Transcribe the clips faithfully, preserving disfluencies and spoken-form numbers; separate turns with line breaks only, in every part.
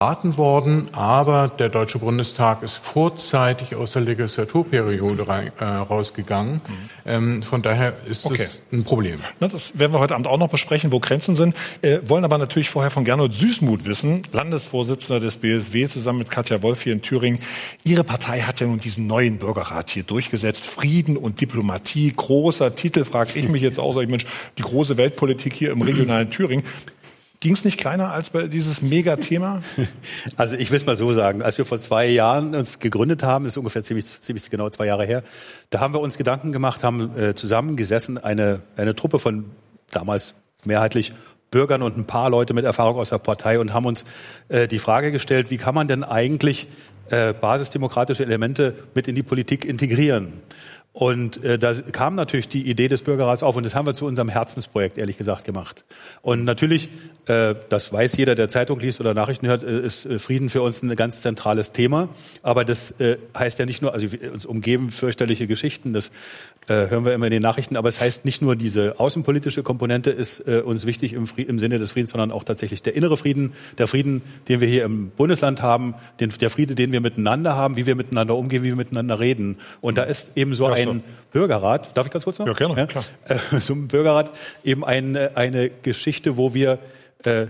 beraten worden, aber der Deutsche Bundestag ist vorzeitig aus der Legislaturperiode rein, äh, rausgegangen. Mhm. Ähm, von daher ist okay. Das ein Problem.
Na, das werden wir heute Abend auch noch besprechen, wo Grenzen sind. Äh, wollen aber natürlich vorher von Gernot Süßmuth wissen, Landesvorsitzender des B S W, zusammen mit Katja Wolf hier in Thüringen. Ihre Partei hat ja nun diesen neuen Bürgerrat hier durchgesetzt. Frieden und Diplomatie, großer Titel, frage ich mich jetzt auch, sag ich, Mensch, die große Weltpolitik hier im regionalen Thüringen. Ging es nicht kleiner als bei dieses Megathema?
Also ich will es mal so sagen, als wir vor zwei Jahren uns gegründet haben, ist ungefähr ziemlich, ziemlich genau zwei Jahre her, da haben wir uns Gedanken gemacht, haben äh, zusammengesessen, eine, eine Truppe von damals mehrheitlich Bürgern und ein paar Leute mit Erfahrung aus der Partei und haben uns äh, die Frage gestellt, wie kann man denn eigentlich äh, basisdemokratische Elemente mit in die Politik integrieren? Und äh, da kam natürlich die Idee des Bürgerrats auf und das haben wir zu unserem Herzensprojekt, ehrlich gesagt, gemacht. Und natürlich, äh, das weiß jeder, der Zeitung liest oder Nachrichten hört, äh, ist äh, Frieden für uns ein ganz zentrales Thema. Aber das äh, heißt ja nicht nur, also wir, uns umgeben fürchterliche Geschichten, das äh, hören wir immer in den Nachrichten, aber es heißt nicht nur, diese außenpolitische Komponente ist äh, uns wichtig im, Frieden, im Sinne des Friedens, sondern auch tatsächlich der innere Frieden, der Frieden, den wir hier im Bundesland haben, den, der Friede, den wir miteinander haben, wie wir miteinander umgehen, wie wir miteinander reden. Und da ist eben so ein ein Bürgerrat, darf ich ganz kurz noch?
Ja, gerne,
ja?
klar.
Äh, so ein Bürgerrat, eben eine, eine Geschichte, wo wir äh,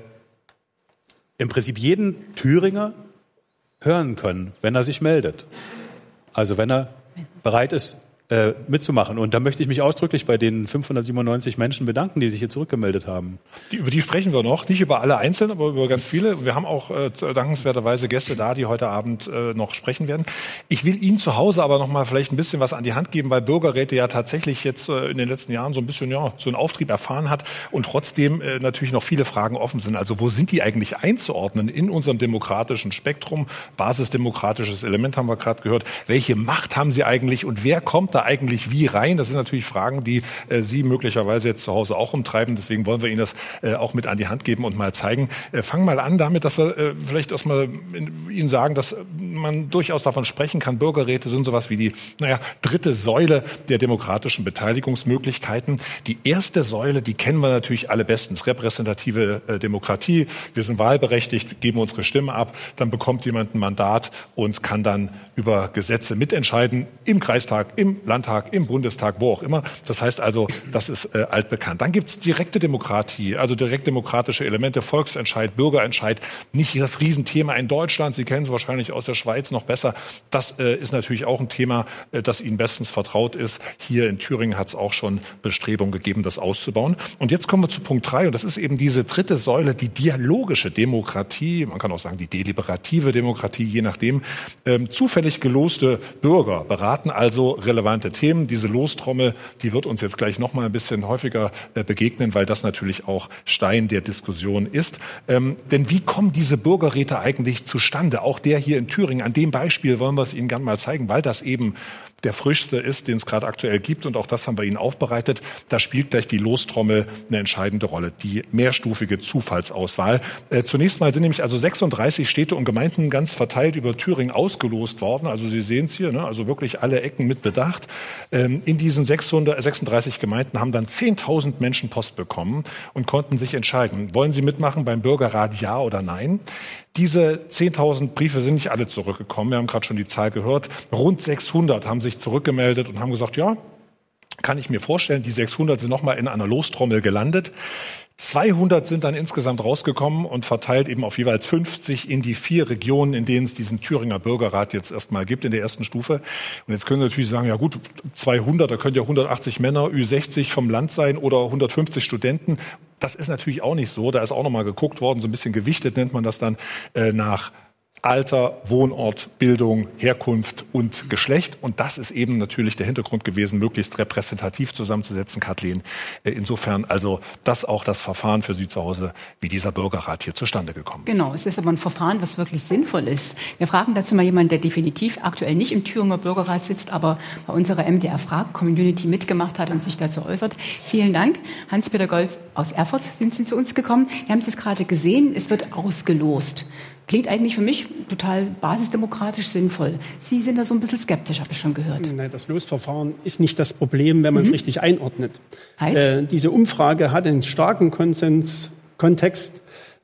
im Prinzip jeden Thüringer hören können, wenn er sich meldet. Also wenn er bereit ist, äh, mitzumachen. Und da möchte ich mich ausdrücklich bei den fünfhundertsiebenundneunzig Menschen bedanken, die sich hier zurückgemeldet haben.
Die, über die sprechen wir noch, nicht über alle einzeln, aber über ganz viele. Wir haben auch äh, dankenswerterweise Gäste da, die heute Abend äh, noch sprechen werden. Ich will Ihnen zu Hause aber noch mal vielleicht ein bisschen was an die Hand geben, weil Bürgerräte ja tatsächlich jetzt äh, in den letzten Jahren so ein bisschen ja so einen Auftrieb erfahren hat und trotzdem äh, natürlich noch viele Fragen offen sind. Also wo sind die eigentlich einzuordnen in unserem demokratischen Spektrum? Basisdemokratisches Element haben wir gerade gehört. Welche Macht haben sie eigentlich und wer kommt da eigentlich wie rein? Das sind natürlich Fragen, die äh, Sie möglicherweise jetzt zu Hause auch umtreiben. Deswegen wollen wir Ihnen das äh, auch mit an die Hand geben und mal zeigen. Äh, fangen mal an damit, dass wir äh, vielleicht erstmal Ihnen sagen, dass man durchaus davon sprechen kann, Bürgerräte sind sowas wie die, naja, dritte Säule der demokratischen Beteiligungsmöglichkeiten. Die erste Säule, die kennen wir natürlich alle bestens. Repräsentative äh, Demokratie. Wir sind wahlberechtigt, geben unsere Stimme ab. Dann bekommt jemand ein Mandat und kann dann über Gesetze mitentscheiden. Im Kreistag, im Landtag, im Bundestag, wo auch immer. Das heißt also, das ist äh, altbekannt. Dann gibt's direkte Demokratie, also direktdemokratische Elemente, Volksentscheid, Bürgerentscheid. Nicht das Riesenthema in Deutschland. Sie kennen es wahrscheinlich aus der Schweiz noch besser. Das äh, ist natürlich auch ein Thema, äh, das Ihnen bestens vertraut ist. Hier in Thüringen hat es auch schon Bestrebungen gegeben, das auszubauen. Und jetzt kommen wir zu Punkt drei. Und das ist eben diese dritte Säule, die dialogische Demokratie. Man kann auch sagen, die deliberative Demokratie, je nachdem. Ähm, zufällig geloste Bürger beraten also relevante Themen. Diese Lostrommel, die wird uns jetzt gleich noch mal ein bisschen häufiger äh, begegnen, weil das natürlich auch Stein der Diskussion ist. Ähm, denn wie kommen diese Bürgerräte eigentlich zustande? Auch der hier in Thüringen. An dem Beispiel wollen wir es Ihnen gerne mal zeigen, weil das eben der frischste ist, den es gerade aktuell gibt. Und auch das haben wir Ihnen aufbereitet. Da spielt gleich die Lostrommel eine entscheidende Rolle, die mehrstufige Zufallsauswahl. Äh, zunächst mal sind nämlich also sechsunddreißig Städte und Gemeinden ganz verteilt über Thüringen ausgelost worden. Also Sie sehen es hier, ne? Also wirklich alle Ecken mit bedacht. Ähm, in diesen sechsunddreißig Gemeinden haben dann zehntausend Menschen Post bekommen und konnten sich entscheiden, wollen sie mitmachen beim Bürgerrat, ja oder nein? Diese zehntausend Briefe sind nicht alle zurückgekommen. Wir haben gerade schon die Zahl gehört. Rund sechshundert haben sich zurückgemeldet und haben gesagt, ja, kann ich mir vorstellen, die sechshundert sind nochmal in einer Lostrommel gelandet. zweihundert sind dann insgesamt rausgekommen und verteilt eben auf jeweils fünfzig in die vier Regionen, in denen es diesen Thüringer Bürgerrat jetzt erstmal gibt in der ersten Stufe. Und jetzt können Sie natürlich sagen, ja gut, zweihundert, da können ja hundertachtzig Männer, Ü sechzig vom Land sein oder hundertfünfzig Studenten. Das ist natürlich auch nicht so. Da ist auch nochmal geguckt worden, so ein bisschen gewichtet nennt man das dann, äh, nach Alter, Wohnort, Bildung, Herkunft und Geschlecht. Und das ist eben natürlich der Hintergrund gewesen, möglichst repräsentativ zusammenzusetzen, Kathleen. Insofern also das auch das Verfahren für Sie zu Hause, wie dieser Bürgerrat hier zustande gekommen ist.
Genau, es ist aber ein Verfahren, was wirklich sinnvoll ist. Wir fragen dazu mal jemanden, der definitiv aktuell nicht im Thüringer Bürgerrat sitzt, aber bei unserer M D R-Frag-Community mitgemacht hat und sich dazu äußert. Vielen Dank. Hans-Peter Golz aus Erfurt sind Sie zu uns gekommen. Wir haben es jetzt gerade gesehen, es wird ausgelost. Klingt eigentlich für mich total basisdemokratisch sinnvoll. Sie sind da so ein bisschen skeptisch, habe ich schon gehört.
Nein, das Losverfahren ist nicht das Problem, wenn man es mhm. richtig einordnet.
Heißt?
Äh, diese Umfrage hat einen starken Konsenskontext.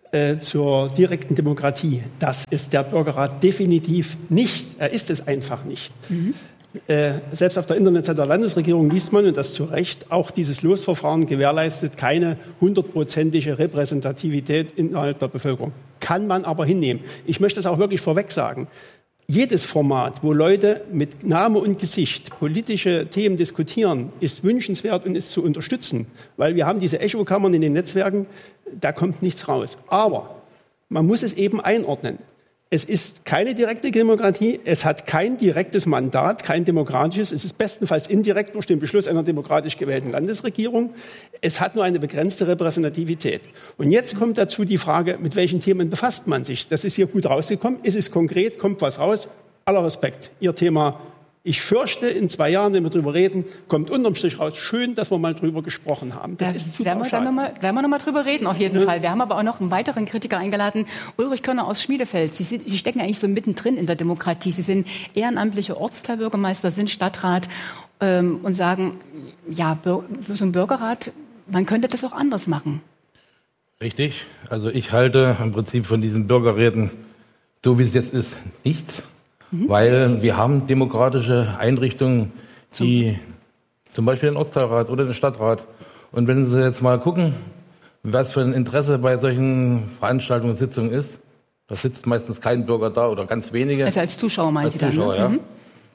äh, zur direkten Demokratie. Das ist der Bürgerrat definitiv nicht. Er ist es einfach nicht. Mhm. Äh, selbst auf der Internetseite der Landesregierung liest man, und das zu Recht, auch dieses Losverfahren gewährleistet keine hundertprozentige Repräsentativität innerhalb der Bevölkerung. Kann man aber hinnehmen. Ich möchte es auch wirklich vorweg sagen. Jedes Format, wo Leute mit Name und Gesicht politische Themen diskutieren, ist wünschenswert und ist zu unterstützen. Weil wir haben diese Echokammern in den Netzwerken, da kommt nichts raus. Aber man muss es eben einordnen. Es ist keine direkte Demokratie, es hat kein direktes Mandat, kein demokratisches. Es ist bestenfalls indirekt durch den Beschluss einer demokratisch gewählten Landesregierung. Es hat nur eine begrenzte Repräsentativität. Und jetzt kommt dazu die Frage, mit welchen Themen befasst man sich? Das ist hier gut rausgekommen. Ist es konkret? Kommt was raus? Aller Respekt. Ihr Thema, ich fürchte, in zwei Jahren, wenn wir drüber reden, kommt unterm Strich raus. Schön, dass wir mal drüber gesprochen haben. Das
da
ist zu
werden wir dann noch mal, werden wir noch mal drüber reden, auf jeden ja. Fall. Wir haben aber auch noch einen weiteren Kritiker eingeladen, Ulrich Körner aus Schmiedefeld. Sie, sind, Sie stecken eigentlich so mittendrin in der Demokratie. Sie sind ehrenamtliche Ortsteilbürgermeister, sind Stadtrat ähm, und sagen, ja, so ein Bürgerrat, man könnte das auch anders machen.
Richtig. Also ich halte im Prinzip von diesen Bürgerräten, so wie es jetzt ist, nichts. Mhm. Weil wir haben demokratische Einrichtungen, die zum Beispiel den Ortsteilrat oder den Stadtrat. Und wenn Sie jetzt mal gucken, was für ein Interesse bei solchen Veranstaltungen und Sitzungen ist, da sitzt meistens kein Bürger da oder ganz wenige.
Also als Zuschauer meinen Sie dann?
Zuschauer,
ne?
ja.
Mhm.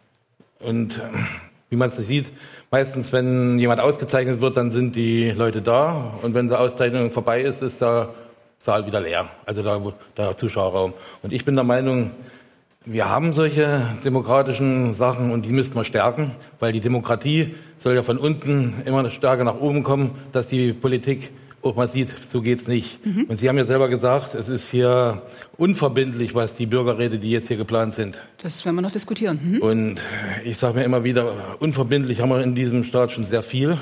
Und äh, wie man es sieht, meistens, wenn jemand ausgezeichnet wird, dann sind die Leute da. Und wenn die Auszeichnung vorbei ist, ist der Saal wieder leer. Also der, der Zuschauerraum. Und ich bin der Meinung, wir haben solche demokratischen Sachen und die müssten wir stärken, weil die Demokratie soll ja von unten immer stärker nach oben kommen, dass die Politik auch mal sieht, so geht's nicht. Mhm. Und Sie haben ja selber gesagt, es ist hier unverbindlich, was die Bürgerräte, die jetzt hier geplant sind.
Das werden wir noch diskutieren. Mhm.
Und ich sage mir immer wieder, unverbindlich haben wir in diesem Staat schon sehr viel.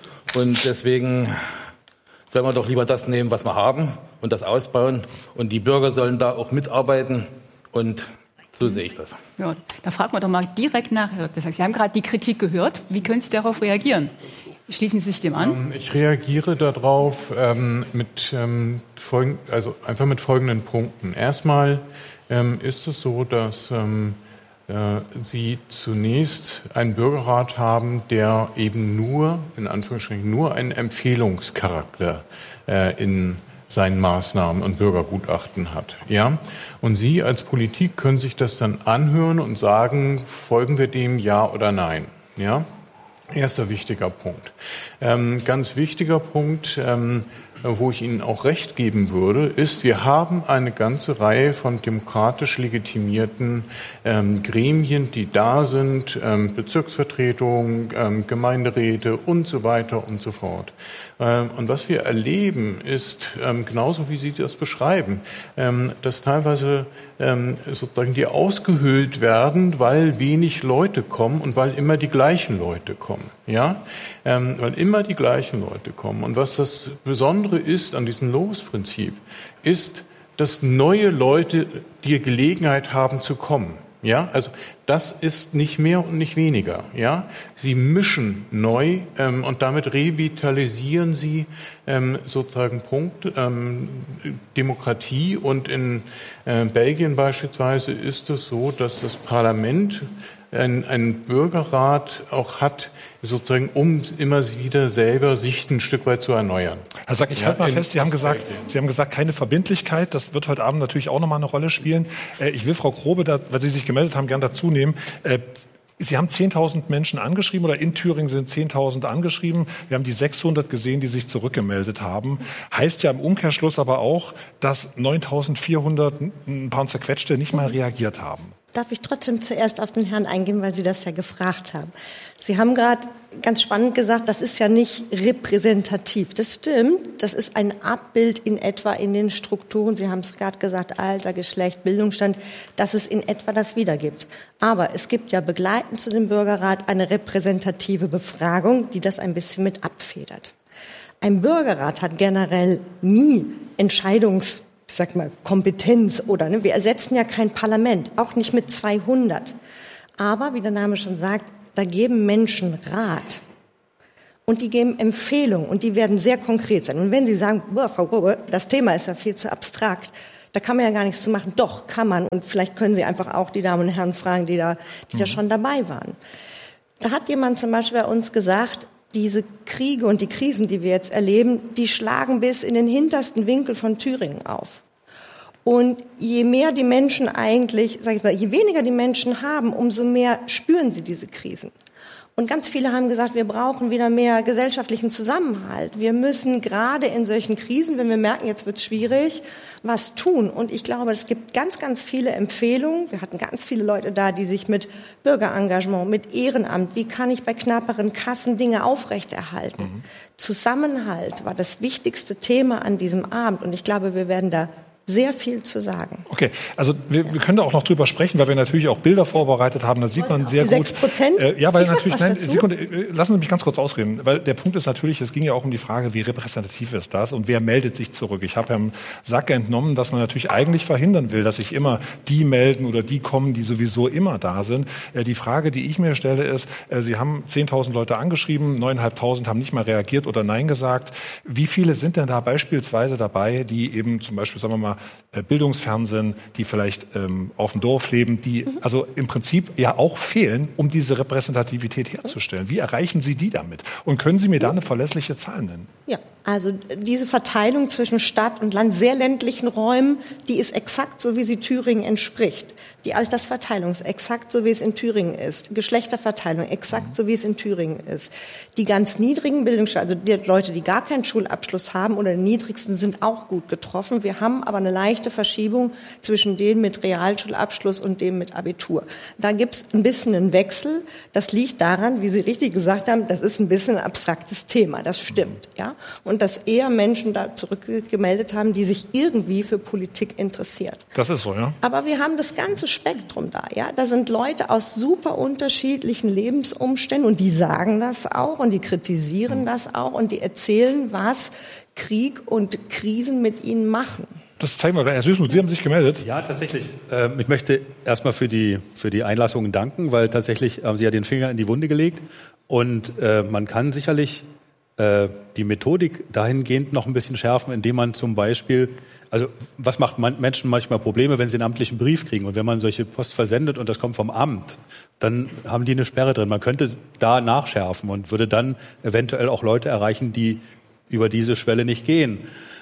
Und deswegen sollen wir doch lieber das nehmen, was wir haben und das ausbauen. Und die Bürger sollen da auch mitarbeiten und so sehe ich das.
Ja, da fragen wir doch mal direkt nach, Herr Doktor Sachs. Sie haben gerade die Kritik gehört. Wie können Sie darauf reagieren? Schließen Sie sich dem an?
Ich reagiere darauf ähm, mit, ähm, folgend, also einfach mit folgenden Punkten. Erstmal ähm, ist es so, dass ähm, äh, Sie zunächst einen Bürgerrat haben, der eben nur, in Anführungsstrichen, nur einen Empfehlungscharakter äh, in seinen Maßnahmen und Bürgergutachten hat. Ja? Und Sie als Politik können sich das dann anhören und sagen, folgen wir dem ja oder nein. Ja? Erster wichtiger Punkt. Ähm, ganz wichtiger Punkt, ähm, wo ich Ihnen auch recht geben würde, ist, wir haben eine ganze Reihe von demokratisch legitimierten ähm, Gremien, die da sind, ähm, Bezirksvertretungen, ähm, Gemeinderäte und so weiter und so fort. Ähm, und was wir erleben, ist, ähm, genauso wie Sie das beschreiben, ähm, dass teilweise ähm, sozusagen die ausgehöhlt werden, weil wenig Leute kommen und weil immer die gleichen Leute kommen. Ja, ähm, weil immer die gleichen Leute kommen. Und was das Besondere ist an diesem Losprinzip, ist, dass neue Leute die Gelegenheit haben zu kommen. Ja, also das ist nicht mehr und nicht weniger. Ja, sie mischen neu ähm, und damit revitalisieren sie ähm, sozusagen Punkt ähm, Demokratie. Und in äh, Belgien beispielsweise ist es so, dass das Parlament ein, ein Bürgerrat auch hat, sozusagen, um immer wieder selber sich ein Stück weit zu erneuern.
Herr Sack, ich ja, halte mal fest, Sie haben gesagt, Sie haben gesagt, keine Verbindlichkeit. Das wird heute Abend natürlich auch nochmal eine Rolle spielen. Ich will Frau Grobe, da, weil Sie sich gemeldet haben, gern dazu nehmen. Sie haben zehntausend Menschen angeschrieben oder in Thüringen sind zehntausend angeschrieben. Wir haben die sechshundert gesehen, die sich zurückgemeldet haben. Heißt ja im Umkehrschluss aber auch, dass neuntausendvierhundert, ein paar zerquetschte, nicht mal reagiert haben.
Darf ich trotzdem zuerst auf den Herrn eingehen, weil Sie das ja gefragt haben. Sie haben gerade ganz spannend gesagt, das ist ja nicht repräsentativ. Das stimmt, das ist ein Abbild in etwa in den Strukturen. Sie haben es gerade gesagt, Alter, Geschlecht, Bildungsstand, dass es in etwa das wiedergibt. Aber es gibt ja begleitend zu dem Bürgerrat eine repräsentative Befragung, die das ein bisschen mit abfedert. Ein Bürgerrat hat generell nie Entscheidungs ich sag mal, Kompetenz oder, ne, wir ersetzen ja kein Parlament, auch nicht mit zweihundert. Aber, wie der Name schon sagt, da geben Menschen Rat. Und die geben Empfehlungen und die werden sehr konkret sein. Und wenn Sie sagen, boah, Frau Grube, das Thema ist ja viel zu abstrakt, da kann man ja gar nichts zu machen. Doch, kann man. Und vielleicht können Sie einfach auch die Damen und Herren fragen, die da, die mhm. da schon dabei waren. Da hat jemand zum Beispiel bei uns gesagt, diese Kriege und die Krisen, die wir jetzt erleben, die schlagen bis in den hintersten Winkel von Thüringen auf. Und je mehr die Menschen eigentlich, sag ich mal, je weniger die Menschen haben, umso mehr spüren sie diese Krisen. Und ganz viele haben gesagt, wir brauchen wieder mehr gesellschaftlichen Zusammenhalt. Wir müssen gerade in solchen Krisen, wenn wir merken, jetzt wird's schwierig, was tun. Und ich glaube, es gibt ganz, ganz viele Empfehlungen. Wir hatten ganz viele Leute da, die sich mit Bürgerengagement, mit Ehrenamt, wie kann ich bei knapperen Kassen Dinge aufrechterhalten. Mhm. Zusammenhalt war das wichtigste Thema an diesem Abend. Und ich glaube, wir werden da sehr viel zu sagen.
Okay, also wir, wir können da auch noch drüber sprechen, weil wir natürlich auch Bilder vorbereitet haben. Da sieht man sehr gut.
sechs Prozent?
Äh, ja, weil natürlich. Nein, Sekunde, lassen Sie mich ganz kurz ausreden, weil der Punkt ist natürlich, es ging ja auch um die Frage, wie repräsentativ ist das und wer meldet sich zurück. Ich habe Herrn Sacke entnommen, dass man natürlich eigentlich verhindern will, dass sich immer die melden oder die kommen, die sowieso immer da sind. Äh, die Frage, die ich mir stelle, ist: äh, Sie haben zehntausend Leute angeschrieben, neuntausendfünfhundert haben nicht mal reagiert oder Nein gesagt. Wie viele sind denn da beispielsweise dabei, die eben zum Beispiel, sagen wir mal, Bildungsfern sind, die vielleicht ähm, auf dem Dorf leben, die mhm. also im Prinzip ja auch fehlen, um diese Repräsentativität herzustellen. Wie erreichen Sie die damit? Und können Sie mir da eine verlässliche Zahl nennen?
Ja, also diese Verteilung zwischen Stadt und Land, sehr ländlichen Räumen, die ist exakt so, wie sie Thüringen entspricht. Die Altersverteilung ist exakt so, wie es in Thüringen ist. Geschlechterverteilung exakt so, wie es in Thüringen ist. Die ganz niedrigen Bildungsstände, also die Leute, die gar keinen Schulabschluss haben oder den niedrigsten, sind auch gut getroffen. Wir haben aber eine leichte Verschiebung zwischen denen mit Realschulabschluss und dem mit Abitur. Da gibt es ein bisschen einen Wechsel. Das liegt daran, wie Sie richtig gesagt haben, das ist ein bisschen ein abstraktes Thema. Das stimmt, ja. Und dass eher Menschen da zurückgemeldet haben, die sich irgendwie für Politik interessieren.
Das ist so, ja.
Aber wir haben das ganze Spektrum da, ja. Da sind Leute aus super unterschiedlichen Lebensumständen und die sagen das auch und die kritisieren das auch und die erzählen, was Krieg und Krisen mit ihnen machen.
Das zeigen wir gleich. Herr Süßmuth, Sie haben sich gemeldet.
Ja, tatsächlich. Ähm, ich möchte erstmal für die, für die Einlassungen danken, weil tatsächlich haben Sie ja den Finger in die Wunde gelegt. Und äh, man kann sicherlich äh, die Methodik dahingehend noch ein bisschen schärfen, indem man zum Beispiel, also was macht man, Menschen manchmal Probleme, wenn sie einen amtlichen Brief kriegen? Und wenn man solche Post versendet und das kommt vom Amt, dann haben die eine Sperre drin. Man könnte da nachschärfen und würde dann eventuell auch Leute erreichen, die über diese Schwelle nicht gehen.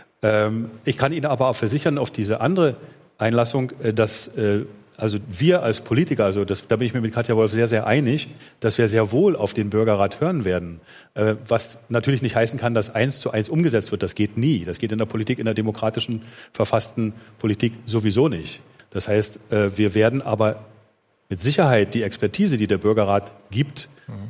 Ich kann Ihnen aber auch versichern, auf diese andere Einlassung, dass also wir als Politiker, also das, da bin ich mir mit Katja Wolf sehr, sehr einig, dass wir sehr wohl auf den Bürgerrat hören werden. Was natürlich nicht heißen kann, dass eins zu eins umgesetzt wird. Das geht nie. Das geht in der Politik, in der demokratischen, verfassten Politik sowieso nicht. Das heißt, wir werden aber mit Sicherheit die Expertise, die der Bürgerrat gibt,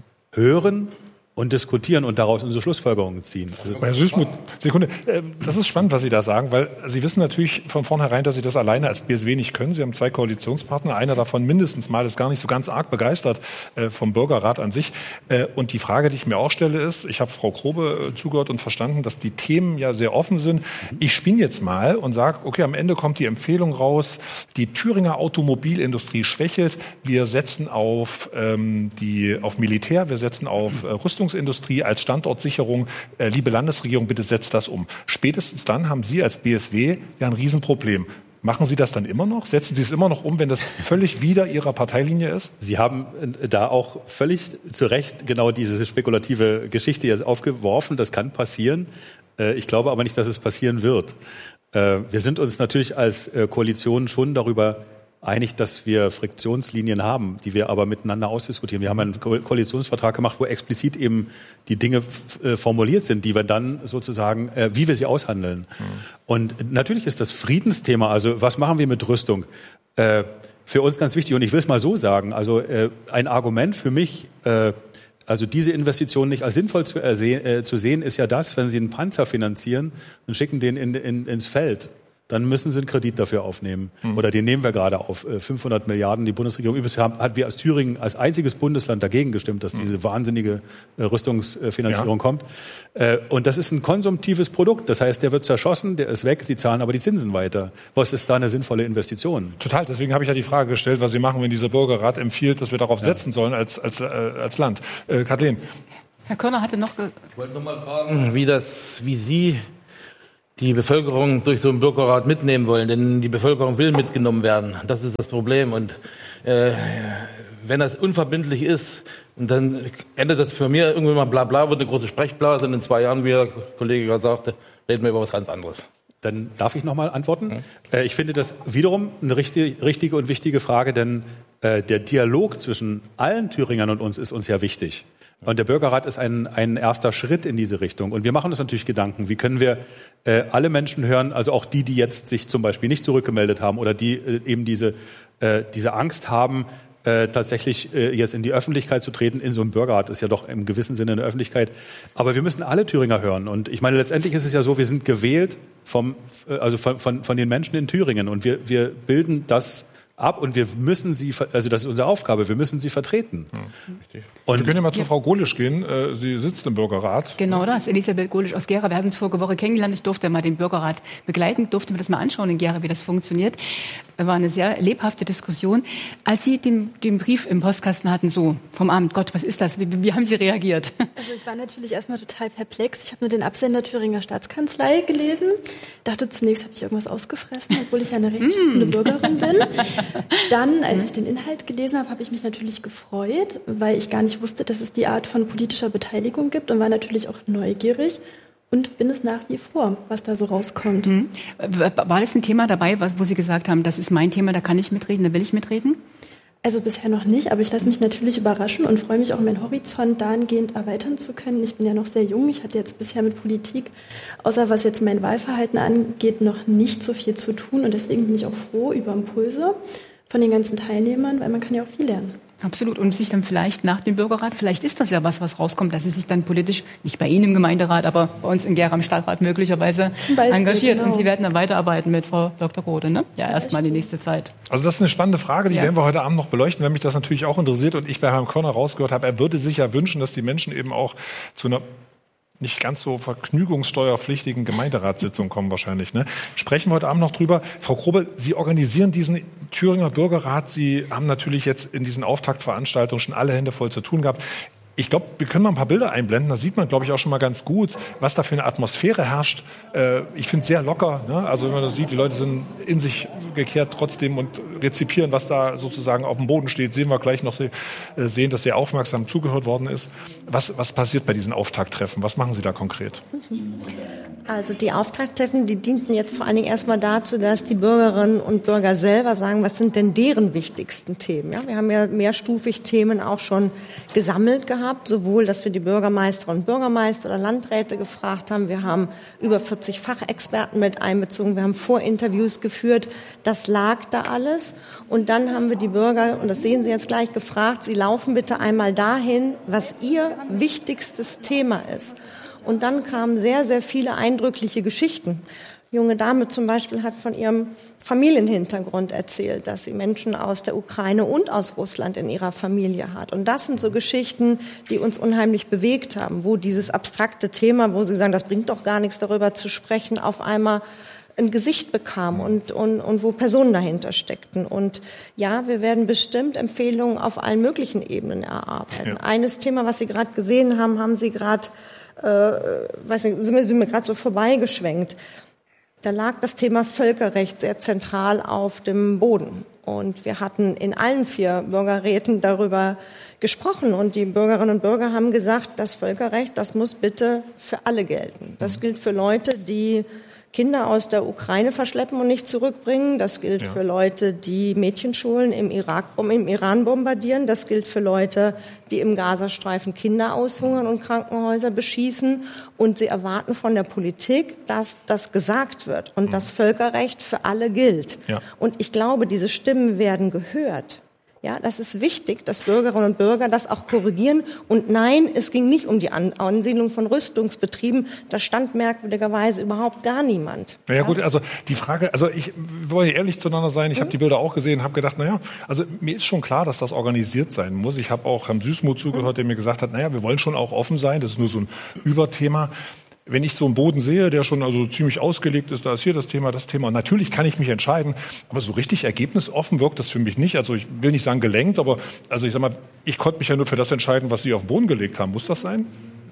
hören und diskutieren und daraus unsere Schlussfolgerungen ziehen.
Also Herr Süßmuth, Sekunde, das ist spannend, was Sie da sagen, weil Sie wissen natürlich von vornherein, dass Sie das alleine als B S W nicht können. Sie haben zwei Koalitionspartner, einer davon mindestens mal ist gar nicht so ganz arg begeistert vom Bürgerrat an sich. Und die Frage, die ich mir auch stelle, ist, ich habe Frau Grobe zugehört und verstanden, dass die Themen ja sehr offen sind. Ich spinne jetzt mal und sage, okay, am Ende kommt die Empfehlung raus, die Thüringer Automobilindustrie schwächelt. Wir setzen auf, ähm, die, auf Militär, wir setzen auf äh, Rüstungsindustrie als Standortsicherung. Äh, liebe Landesregierung, bitte setzt das um. Spätestens dann haben Sie als B S W ja ein Riesenproblem. Machen Sie das dann immer noch? Setzen Sie es immer noch um, wenn das völlig wider Ihrer Parteilinie ist?
Sie haben da auch völlig zu Recht genau diese spekulative Geschichte jetzt aufgeworfen. Das kann passieren. Ich glaube aber nicht, dass es passieren wird. Wir sind uns natürlich als Koalition schon darüber einig, dass wir Friktionslinien haben, die wir aber miteinander ausdiskutieren. Wir haben einen Ko- Koalitionsvertrag gemacht, wo explizit eben die Dinge f- äh, formuliert sind, die wir dann sozusagen, äh, wie wir sie aushandeln. Mhm. Und natürlich ist das Friedensthema, also was machen wir mit Rüstung, äh, für uns ganz wichtig. Und ich will es mal so sagen, also äh, ein Argument für mich, äh, also diese Investition nicht als sinnvoll zu, erse- äh, zu sehen, ist ja das, wenn Sie einen Panzer finanzieren und schicken den in, in, ins Feld, dann müssen Sie einen Kredit dafür aufnehmen. Mhm. Oder den nehmen wir gerade auf. fünfhundert Milliarden. Die Bundesregierung übrigens hat wir als Thüringen als einziges Bundesland dagegen gestimmt, dass diese wahnsinnige Rüstungsfinanzierung ja. kommt. Und das ist ein konsumtives Produkt. Das heißt, der wird zerschossen, der ist weg, Sie zahlen aber die Zinsen weiter. Was ist da eine sinnvolle Investition?
Total. Deswegen habe ich ja die Frage gestellt, was Sie machen, wenn dieser Bürgerrat empfiehlt, dass wir darauf ja. setzen sollen als, als, äh, als Land. Äh, Kathleen.
Herr Körner hatte noch... Ge-
ich wollte noch mal fragen, wie, das, wie Sie die Bevölkerung durch so einen Bürgerrat mitnehmen wollen. Denn die Bevölkerung will mitgenommen werden. Das ist das Problem. Und äh, wenn das unverbindlich ist, und dann endet das für mich irgendwann mal bla bla, wird eine große Sprechblase und in zwei Jahren, wie der Kollege gerade sagte, reden wir über was ganz anderes.
Dann darf ich noch mal antworten. Äh, ich finde das wiederum eine richtig, richtige und wichtige Frage, denn äh, der Dialog zwischen allen Thüringern und uns ist uns ja wichtig. Und der Bürgerrat ist ein, ein erster Schritt in diese Richtung. Und wir machen uns natürlich Gedanken, wie können wir äh, alle Menschen hören, also auch die, die jetzt sich zum Beispiel nicht zurückgemeldet haben oder die äh, eben diese, äh, diese Angst haben, Äh, tatsächlich äh, jetzt in die Öffentlichkeit zu treten. In so einem Bürgerrat ist ja doch im gewissen Sinne eine Öffentlichkeit. Aber wir müssen alle Thüringer hören. Und ich meine, letztendlich ist es ja so, wir sind gewählt vom, äh, also von, von, von den Menschen in Thüringen. Und wir, wir bilden das ab und wir müssen sie, also das ist unsere Aufgabe, wir müssen sie vertreten.
Ja, und wir können ja mal zu Frau Golisch gehen. Sie sitzt im Bürgerrat.
Genau das, Elisabeth Golisch aus Gera. Wir haben uns vorige Woche kennengelernt. Ich durfte mal den Bürgerrat begleiten, durfte mir das mal anschauen in Gera, wie das funktioniert. War eine sehr lebhafte Diskussion. Als Sie den, den Brief im Postkasten hatten, so vom Abend, Gott, was ist das? Wie, wie haben Sie reagiert?
Also ich war natürlich erstmal total perplex. Ich habe nur den Absender Thüringer Staatskanzlei gelesen. Dachte zunächst, habe ich irgendwas ausgefressen, obwohl ich ja eine rechtschaffende Bürgerin bin. Dann, als ich den Inhalt gelesen habe, habe ich mich natürlich gefreut, weil ich gar nicht wusste, dass es die Art von politischer Beteiligung gibt und war natürlich auch neugierig und bin es nach wie vor, was da so rauskommt.
Mhm. War das ein Thema dabei, wo Sie gesagt haben, das ist mein Thema, da kann ich mitreden, da will ich mitreden?
Also bisher noch nicht, aber ich lasse mich natürlich überraschen und freue mich auch, meinen Horizont dahingehend erweitern zu können. Ich bin ja noch sehr jung, ich hatte jetzt bisher mit Politik, außer was jetzt mein Wahlverhalten angeht, noch nicht so viel zu tun und deswegen bin ich auch froh über Impulse von den ganzen Teilnehmern, weil man kann ja auch viel lernen.
Absolut. Und sich dann vielleicht nach dem Bürgerrat, vielleicht ist das ja was, was rauskommt, dass Sie sich dann politisch, nicht bei Ihnen im Gemeinderat, aber bei uns in Gera im Stadtrat möglicherweise Beispiel, engagiert. Genau. Und Sie werden dann weiterarbeiten mit Frau Doktor Rode, ne? Ja, erstmal die nächste Zeit.
Also das ist eine spannende Frage, die
ja.
werden wir heute Abend noch beleuchten, wenn mich das natürlich auch interessiert. Und ich bei Herrn Körner rausgehört habe, er würde sich ja wünschen, dass die Menschen eben auch zu einer nicht ganz so vergnügungssteuerpflichtigen Gemeinderatssitzung kommen wahrscheinlich. Ne? Sprechen wir heute Abend noch drüber. Frau Grobe, Sie organisieren diesen Thüringer Bürgerrat. Sie haben natürlich jetzt in diesen Auftaktveranstaltungen schon alle Hände voll zu tun gehabt. Ich glaube, wir können mal ein paar Bilder einblenden. Da sieht man, glaube ich, auch schon mal ganz gut, was da für eine Atmosphäre herrscht. Äh, ich finde es sehr locker. Ne? Also wenn man das sieht, die Leute sind in sich gekehrt trotzdem und rezipieren, was da sozusagen auf dem Boden steht. Sehen wir gleich noch, äh, sehen, dass sehr aufmerksam zugehört worden ist. Was, was passiert bei diesen Auftakttreffen? Was machen Sie da konkret?
Also die Auftakttreffen, die dienten jetzt vor allen Dingen erstmal dazu, dass die Bürgerinnen und Bürger selber sagen, was sind denn deren wichtigsten Themen? Ja, wir haben ja mehrstufig Themen auch schon gesammelt gehabt, sowohl, dass wir die Bürgermeisterinnen und Bürgermeister oder Landräte gefragt haben. Wir haben über vierzig Fachexperten mit einbezogen. Wir haben Vorinterviews geführt. Das lag da alles. Und dann haben wir die Bürger, und das sehen Sie jetzt gleich, gefragt, Sie laufen bitte einmal dahin, was Ihr wichtigstes Thema ist. Und dann kamen sehr, sehr viele eindrückliche Geschichten. Die junge Dame zum Beispiel hat von ihrem Familienhintergrund erzählt, dass sie Menschen aus der Ukraine und aus Russland in ihrer Familie hat. Und das sind so Geschichten, die uns unheimlich bewegt haben, wo dieses abstrakte Thema, wo sie sagen, das bringt doch gar nichts, darüber zu sprechen, auf einmal ein Gesicht bekam und, und, und wo Personen dahinter steckten. Und ja, wir werden bestimmt Empfehlungen auf allen möglichen Ebenen erarbeiten. Ja. Eines Thema, was Sie gerade gesehen haben, haben Sie gerade Äh, weiß nicht, sind wir, sind wir gerade so vorbeigeschwenkt. Da lag das Thema Völkerrecht sehr zentral auf dem Boden. Und wir hatten in allen vier Bürgerräten darüber gesprochen. Und die Bürgerinnen und Bürger haben gesagt, das Völkerrecht, das muss bitte für alle gelten. Das gilt für Leute, die Kinder aus der Ukraine verschleppen und nicht zurückbringen. Das gilt ja. für Leute, die Mädchenschulen im Irak, im Iran bombardieren. Das gilt für Leute, die im Gazastreifen Kinder aushungern und Krankenhäuser beschießen. Und sie erwarten von der Politik, dass das gesagt wird und mhm. das Völkerrecht für alle gilt. Ja. Und ich glaube, diese Stimmen werden gehört. Ja, das ist wichtig, dass Bürgerinnen und Bürger das auch korrigieren. Und nein, es ging nicht um die Ansiedlung von Rüstungsbetrieben. Da stand merkwürdigerweise überhaupt gar niemand.
Ja, ja gut, also die Frage, also ich wollte ehrlich zueinander sein. Ich mhm. habe die Bilder auch gesehen, habe gedacht, naja, also mir ist schon klar, dass das organisiert sein muss. Ich habe auch Herrn Süßmuth zugehört, der mir gesagt hat, naja, wir wollen schon auch offen sein. Das ist nur so ein Überthema. Wenn ich so einen Boden sehe, der schon also ziemlich ausgelegt ist, da ist hier das Thema, das Thema. Und natürlich kann ich mich entscheiden, aber so richtig ergebnisoffen wirkt das für mich nicht. Also ich will nicht sagen gelenkt, aber also ich sag mal, ich konnte mich ja nur für das entscheiden, was Sie auf den Boden gelegt haben. Muss das sein?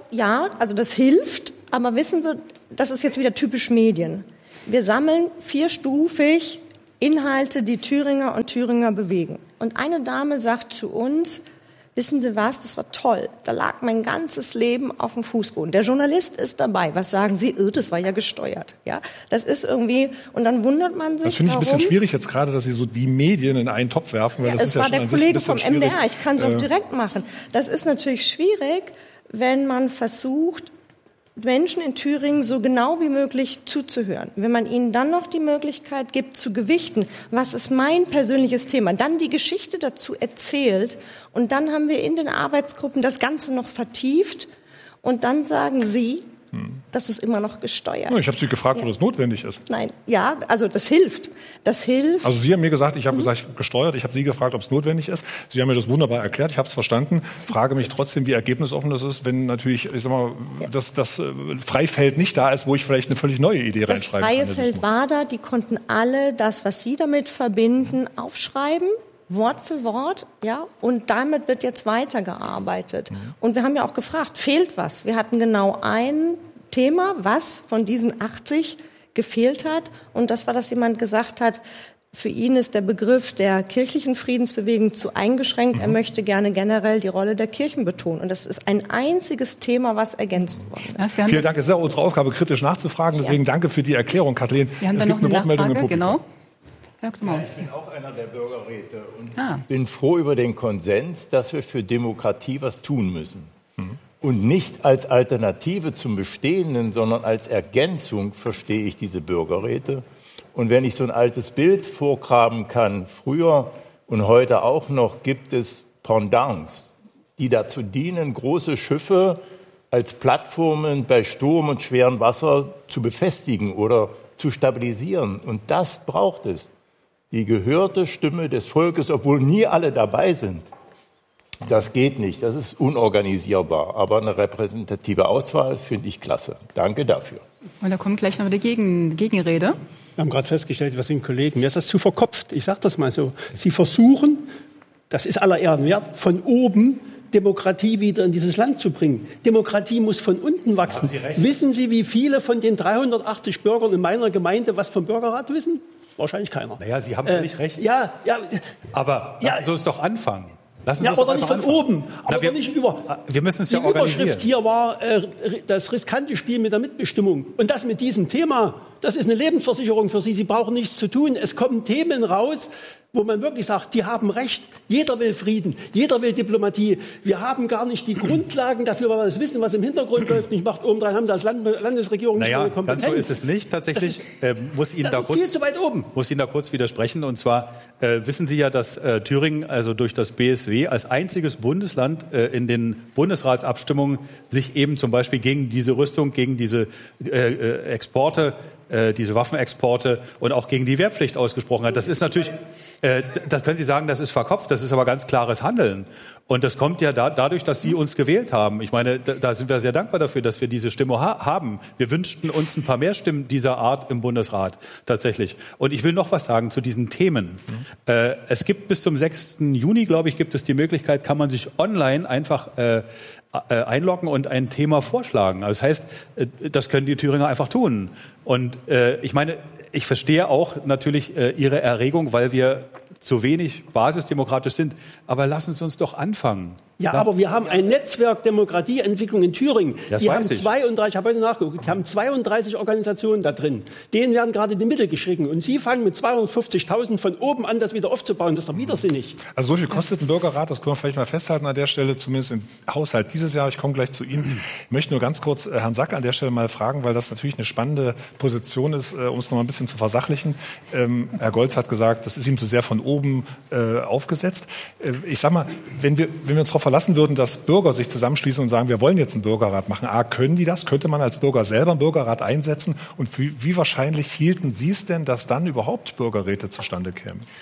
ja, also das hilft, aber wissen Sie, das ist jetzt wieder typisch Medien. Wir sammeln vierstufig Inhalte, die Thüringer und Thüringer bewegen. Und eine Dame sagt zu uns, wissen Sie was, das war toll. Da lag mein ganzes Leben auf dem Fußboden. Der Journalist ist dabei. Was sagen Sie? Oh, das war ja gesteuert. Ja, das ist irgendwie, und dann wundert man sich,
das finde ich ein
warum.
bisschen schwierig jetzt gerade, dass Sie so die Medien in einen Topf werfen. Weil
Ja,
das
es
ist ja
war
schon
der
an sich ein
Kollege
bisschen
vom M D R.
schwierig.
Ich kann es auch
Äh,
direkt machen. Das ist natürlich schwierig, wenn man versucht, Menschen in Thüringen so genau wie möglich zuzuhören. Wenn man ihnen dann noch die Möglichkeit gibt, zu gewichten, was ist mein persönliches Thema, dann die Geschichte dazu erzählt und dann haben wir in den Arbeitsgruppen das Ganze noch vertieft und dann sagen Sie, das ist immer noch gesteuert.
Ich habe Sie gefragt,
Ja.
ob das notwendig ist.
Nein, ja, also das hilft. Das hilft.
Also Sie haben mir gesagt, ich habe
Mhm.
gesagt gesteuert, ich habe Sie gefragt, ob es notwendig ist. Sie haben mir das wunderbar erklärt, ich habe es verstanden. Frage mich trotzdem, wie ergebnisoffen das ist, wenn natürlich, ich sag mal,
Ja.
das, das äh, Freifeld nicht da ist, wo ich vielleicht eine völlig neue Idee
Das
reinschreiben
freie
kann.
Feld war da, die konnten alle das, was sie damit verbinden, aufschreiben, Wort für Wort, ja, und damit wird jetzt weitergearbeitet.
Mhm.
Und wir haben ja auch gefragt, fehlt was? Wir hatten genau ein Thema, was von diesen achtzig gefehlt hat, und das war, dass jemand gesagt hat, für ihn ist der Begriff der kirchlichen Friedensbewegung zu eingeschränkt. Er möchte gerne generell die Rolle der Kirchen betonen. Und das ist ein einziges Thema, was ergänzt worden ist.
Das, wir haben
Vielen Dank, es ist ja unsere Aufgabe, kritisch nachzufragen. Deswegen danke für die Erklärung, Kathleen.
Wir haben
Es
da noch
gibt
eine
Wortmeldung im
Nachfrage,
Publikum.
genau. Herr Doktor Maus.
Ich bin auch einer der Bürgerräte und
Ah.
bin froh über den Konsens, dass wir für Demokratie was tun müssen. Und nicht als Alternative zum Bestehenden, sondern als Ergänzung verstehe ich diese Bürgerräte. Und wenn ich so ein altes Bild vorgraben kann, früher und heute auch noch, gibt es Pendants, die dazu dienen, große Schiffe als Plattformen bei Sturm und schwerem Wasser zu befestigen oder zu stabilisieren. Und das braucht es. Die gehörte Stimme des Volkes, obwohl nie alle dabei sind. Das geht nicht, das ist unorganisierbar. Aber eine repräsentative Auswahl finde ich klasse. Danke dafür.
Und da kommt gleich noch die Gegen Gegenrede.
Wir haben gerade festgestellt, was sind Kollegen, mir ist das zu verkopft. Ich sage das mal so. Sie versuchen, das ist aller Ehren wert, von oben Demokratie wieder in dieses Land zu bringen. Demokratie muss von unten wachsen.
Sie recht.
Wissen Sie, wie viele von den dreihundertachtzig Bürgern in meiner Gemeinde was vom Bürgerrat wissen? Wahrscheinlich keiner.
Naja, Sie haben völlig recht.
Ja, ja,
Aber
Ja.
lassen Sie uns doch anfangen. Lassen Sie
ja,
uns doch
aber nicht
einfach
von
anfangen.
oben,
Na,
aber
wir,
nicht über.
wir müssen es
Die
ja organisieren.
Überschrift hier war äh, das riskante Spiel mit der Mitbestimmung. Und das mit diesem Thema, das ist eine Lebensversicherung für Sie. Sie brauchen nichts zu tun. Es kommen Themen raus, wo man wirklich sagt, die haben recht. Jeder will Frieden, jeder will Diplomatie. Wir haben gar nicht die Grundlagen dafür, weil wir das wissen, was im Hintergrund läuft. Nicht macht obendrein haben das Land, Landesregierung nicht
Naja,
mehr Kompetenz.
ganz so ist es nicht. Tatsächlich äh, muss Ihnen
das
da
ist
kurz
viel zu weit oben.
muss Ihnen da kurz widersprechen. Und zwar äh, wissen Sie ja, dass äh, Thüringen also durch das B S W als einziges Bundesland äh, in den Bundesratsabstimmungen sich eben zum Beispiel gegen diese Rüstung, gegen diese äh, äh, Exporte, äh, diese Waffenexporte und auch gegen die Wehrpflicht ausgesprochen hat. Das ist natürlich, äh, da können Sie sagen, das ist verkopft, das ist aber ganz klares Handeln. Und das kommt ja da, dadurch, dass Sie uns gewählt haben. Ich meine, da, da sind wir sehr dankbar dafür, dass wir diese Stimme ha- haben. Wir wünschten uns ein paar mehr Stimmen dieser Art im Bundesrat, tatsächlich. Und ich will noch was sagen zu diesen Themen. Mhm. Äh, es gibt bis zum sechsten Juni, glaube ich, gibt es die Möglichkeit, kann man sich online einfach äh, äh, einloggen und ein Thema vorschlagen. Also das heißt, äh, das können die Thüringer einfach tun. Und äh, ich meine, ich verstehe auch natürlich äh, Ihre Erregung, weil wir zu wenig basisdemokratisch sind. Aber lassen Sie uns doch anfangen.
Ja,
Lass-
aber wir haben ein Netzwerk Demokratieentwicklung in Thüringen.
Das
die
weiß
haben
ich.
zweiunddreißig, ich habe heute nachgeguckt, die haben zweiunddreißig Organisationen da drin. Denen werden gerade die Mittel geschrieben. Und Sie fangen mit zweihundertfünfzigtausend von oben an, das wieder aufzubauen. Das ist doch widersinnig.
Also so viel kostet ein Bürgerrat, das können wir vielleicht mal festhalten an der Stelle, zumindest im Haushalt dieses Jahr. Ich komme gleich zu Ihnen. Ich möchte nur ganz kurz äh, Herrn Sack an der Stelle mal fragen, weil das natürlich eine spannende Position ist, äh, um es noch mal ein bisschen zu versachlichen. Ähm, Herr Goltz hat gesagt, das ist ihm zu sehr von oben äh, aufgesetzt. Äh, ich sag mal, wenn wir, wenn wir uns darauf verlassen würden, dass Bürger sich zusammenschließen und sagen, wir wollen jetzt einen Bürgerrat machen, A, können die das? Könnte man als Bürger selber einen Bürgerrat einsetzen? Und wie, wie wahrscheinlich hielten Sie es denn, dass dann überhaupt Bürgerräte zustande kämen?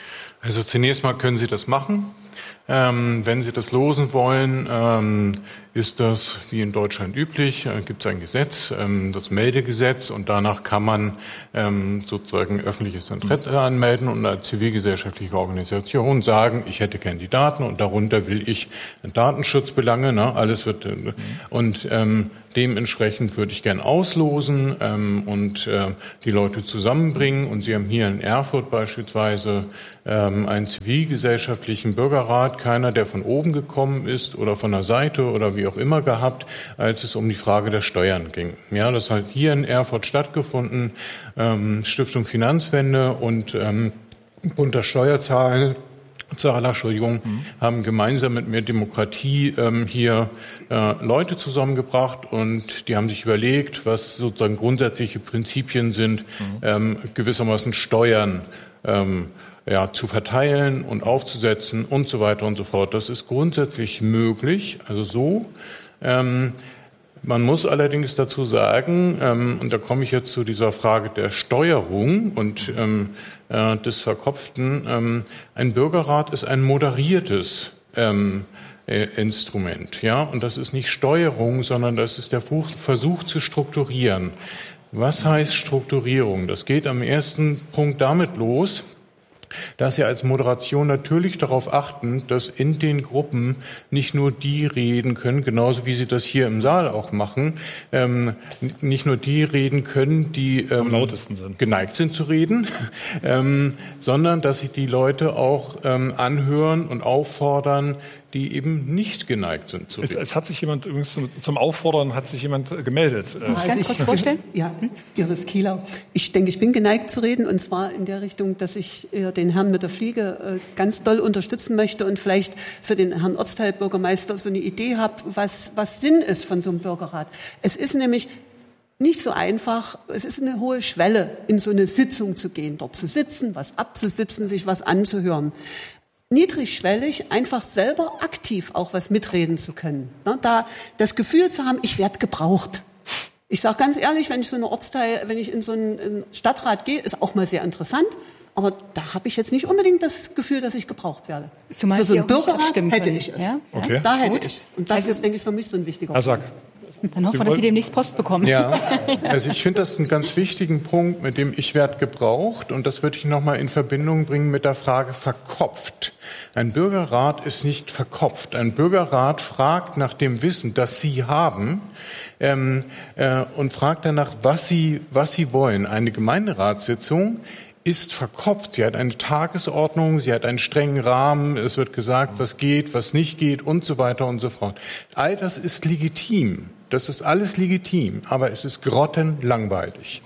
Also zunächst mal können Sie das machen. Ähm, wenn Sie das losen wollen, ähm, ist das wie in Deutschland üblich, äh, gibt es ein Gesetz, ähm, das Meldegesetz, und danach kann man ähm, sozusagen öffentliches Interesse anmelden und eine zivilgesellschaftliche Organisation sagen, ich hätte Kandidaten und darunter will ich Datenschutzbelange, ne, alles wird, äh, und ähm, dementsprechend würde ich gern auslosen ähm, und äh, die Leute zusammenbringen. Und Sie haben hier in Erfurt beispielsweise ähm, einen zivilgesellschaftlichen Bürgerrat, keiner, der von oben gekommen ist oder von der Seite oder wie auch immer gehabt, als es um die Frage der Steuern ging. Ja, das hat hier in Erfurt stattgefunden, ähm, Stiftung Finanzwende und ähm, Bund der Steuerzahler, Zahler, Entschuldigung, mhm. haben gemeinsam mit Mehr Demokratie ähm, hier äh, Leute zusammengebracht, und die haben sich überlegt, was sozusagen grundsätzliche Prinzipien sind, mhm. ähm, gewissermaßen Steuern ähm, ja, zu verteilen und aufzusetzen und so weiter und so fort. Das ist grundsätzlich möglich, also so. Ähm, Man muss allerdings dazu sagen, ähm, und da komme ich jetzt zu dieser Frage der Steuerung und ähm, äh, des Verkopften, ähm, ein Bürgerrat ist ein moderiertes ähm, äh, Instrument, ja, und das ist nicht Steuerung, sondern das ist der Versuch zu strukturieren. Was heißt Strukturierung? Das geht am ersten Punkt damit los, dass Sie als Moderation natürlich darauf achten, dass in den Gruppen nicht nur die reden können, genauso wie Sie das hier im Saal auch machen, ähm, nicht nur die reden können, die ähm, am lautesten sind. geneigt sind zu reden, ähm, sondern dass Sie die Leute auch ähm, anhören und auffordern, die eben nicht geneigt sind zu reden.
Es, es hat sich jemand übrigens zum, zum Auffordern hat sich jemand gemeldet.
Muss ich ganz kurz vorstellen?
Ja, Iris Kielau. Ich denke, ich bin geneigt zu reden, und zwar in der Richtung, dass ich den Herrn mit der Fliege ganz doll unterstützen möchte und vielleicht für den Herrn Ortsteilbürgermeister so eine Idee habe, was, was Sinn ist von so einem Bürgerrat. Es ist nämlich nicht so einfach, es ist eine hohe Schwelle, in so eine Sitzung zu gehen, dort zu sitzen, was abzusitzen, sich was anzuhören. Niedrigschwellig, einfach selber aktiv auch was mitreden zu können. Ne, da das Gefühl zu haben, ich werde gebraucht. Ich sage ganz ehrlich, wenn ich so eine Ortsteil, wenn ich in so einen Stadtrat gehe, ist auch mal sehr interessant. Aber da habe ich jetzt nicht unbedingt das Gefühl, dass ich gebraucht werde.
Zumal
für so einen Bürgerrat
hätte
können. ich es.
Ja?
Okay.
Da hätte
Gut.
ich es. Und das
also,
ist, denke ich, für mich so ein wichtiger
Punkt. Sagt.
Dann hoffen wir, dass Sie demnächst Post bekommen.
Ja, also ich finde das einen ganz wichtigen Punkt, mit dem ich werde gebraucht, und das würde ich nochmal in Verbindung bringen mit der Frage verkopft. Ein Bürgerrat ist nicht verkopft. Ein Bürgerrat fragt nach dem Wissen, das Sie haben, ähm, äh, und fragt danach, was Sie, was Sie wollen. Eine Gemeinderatssitzung ist verkopft. Sie hat eine Tagesordnung, sie hat einen strengen Rahmen, es wird gesagt, was geht, was nicht geht und so weiter und so fort. All das ist legitim. Das ist alles legitim, aber es ist grottenlangweilig.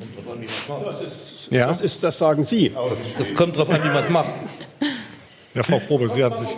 Das ist,
ja?
das ist, das sagen Sie.
Das, das kommt darauf an, wie man es macht.
Ja, Frau Krobe, Sie hatten sich...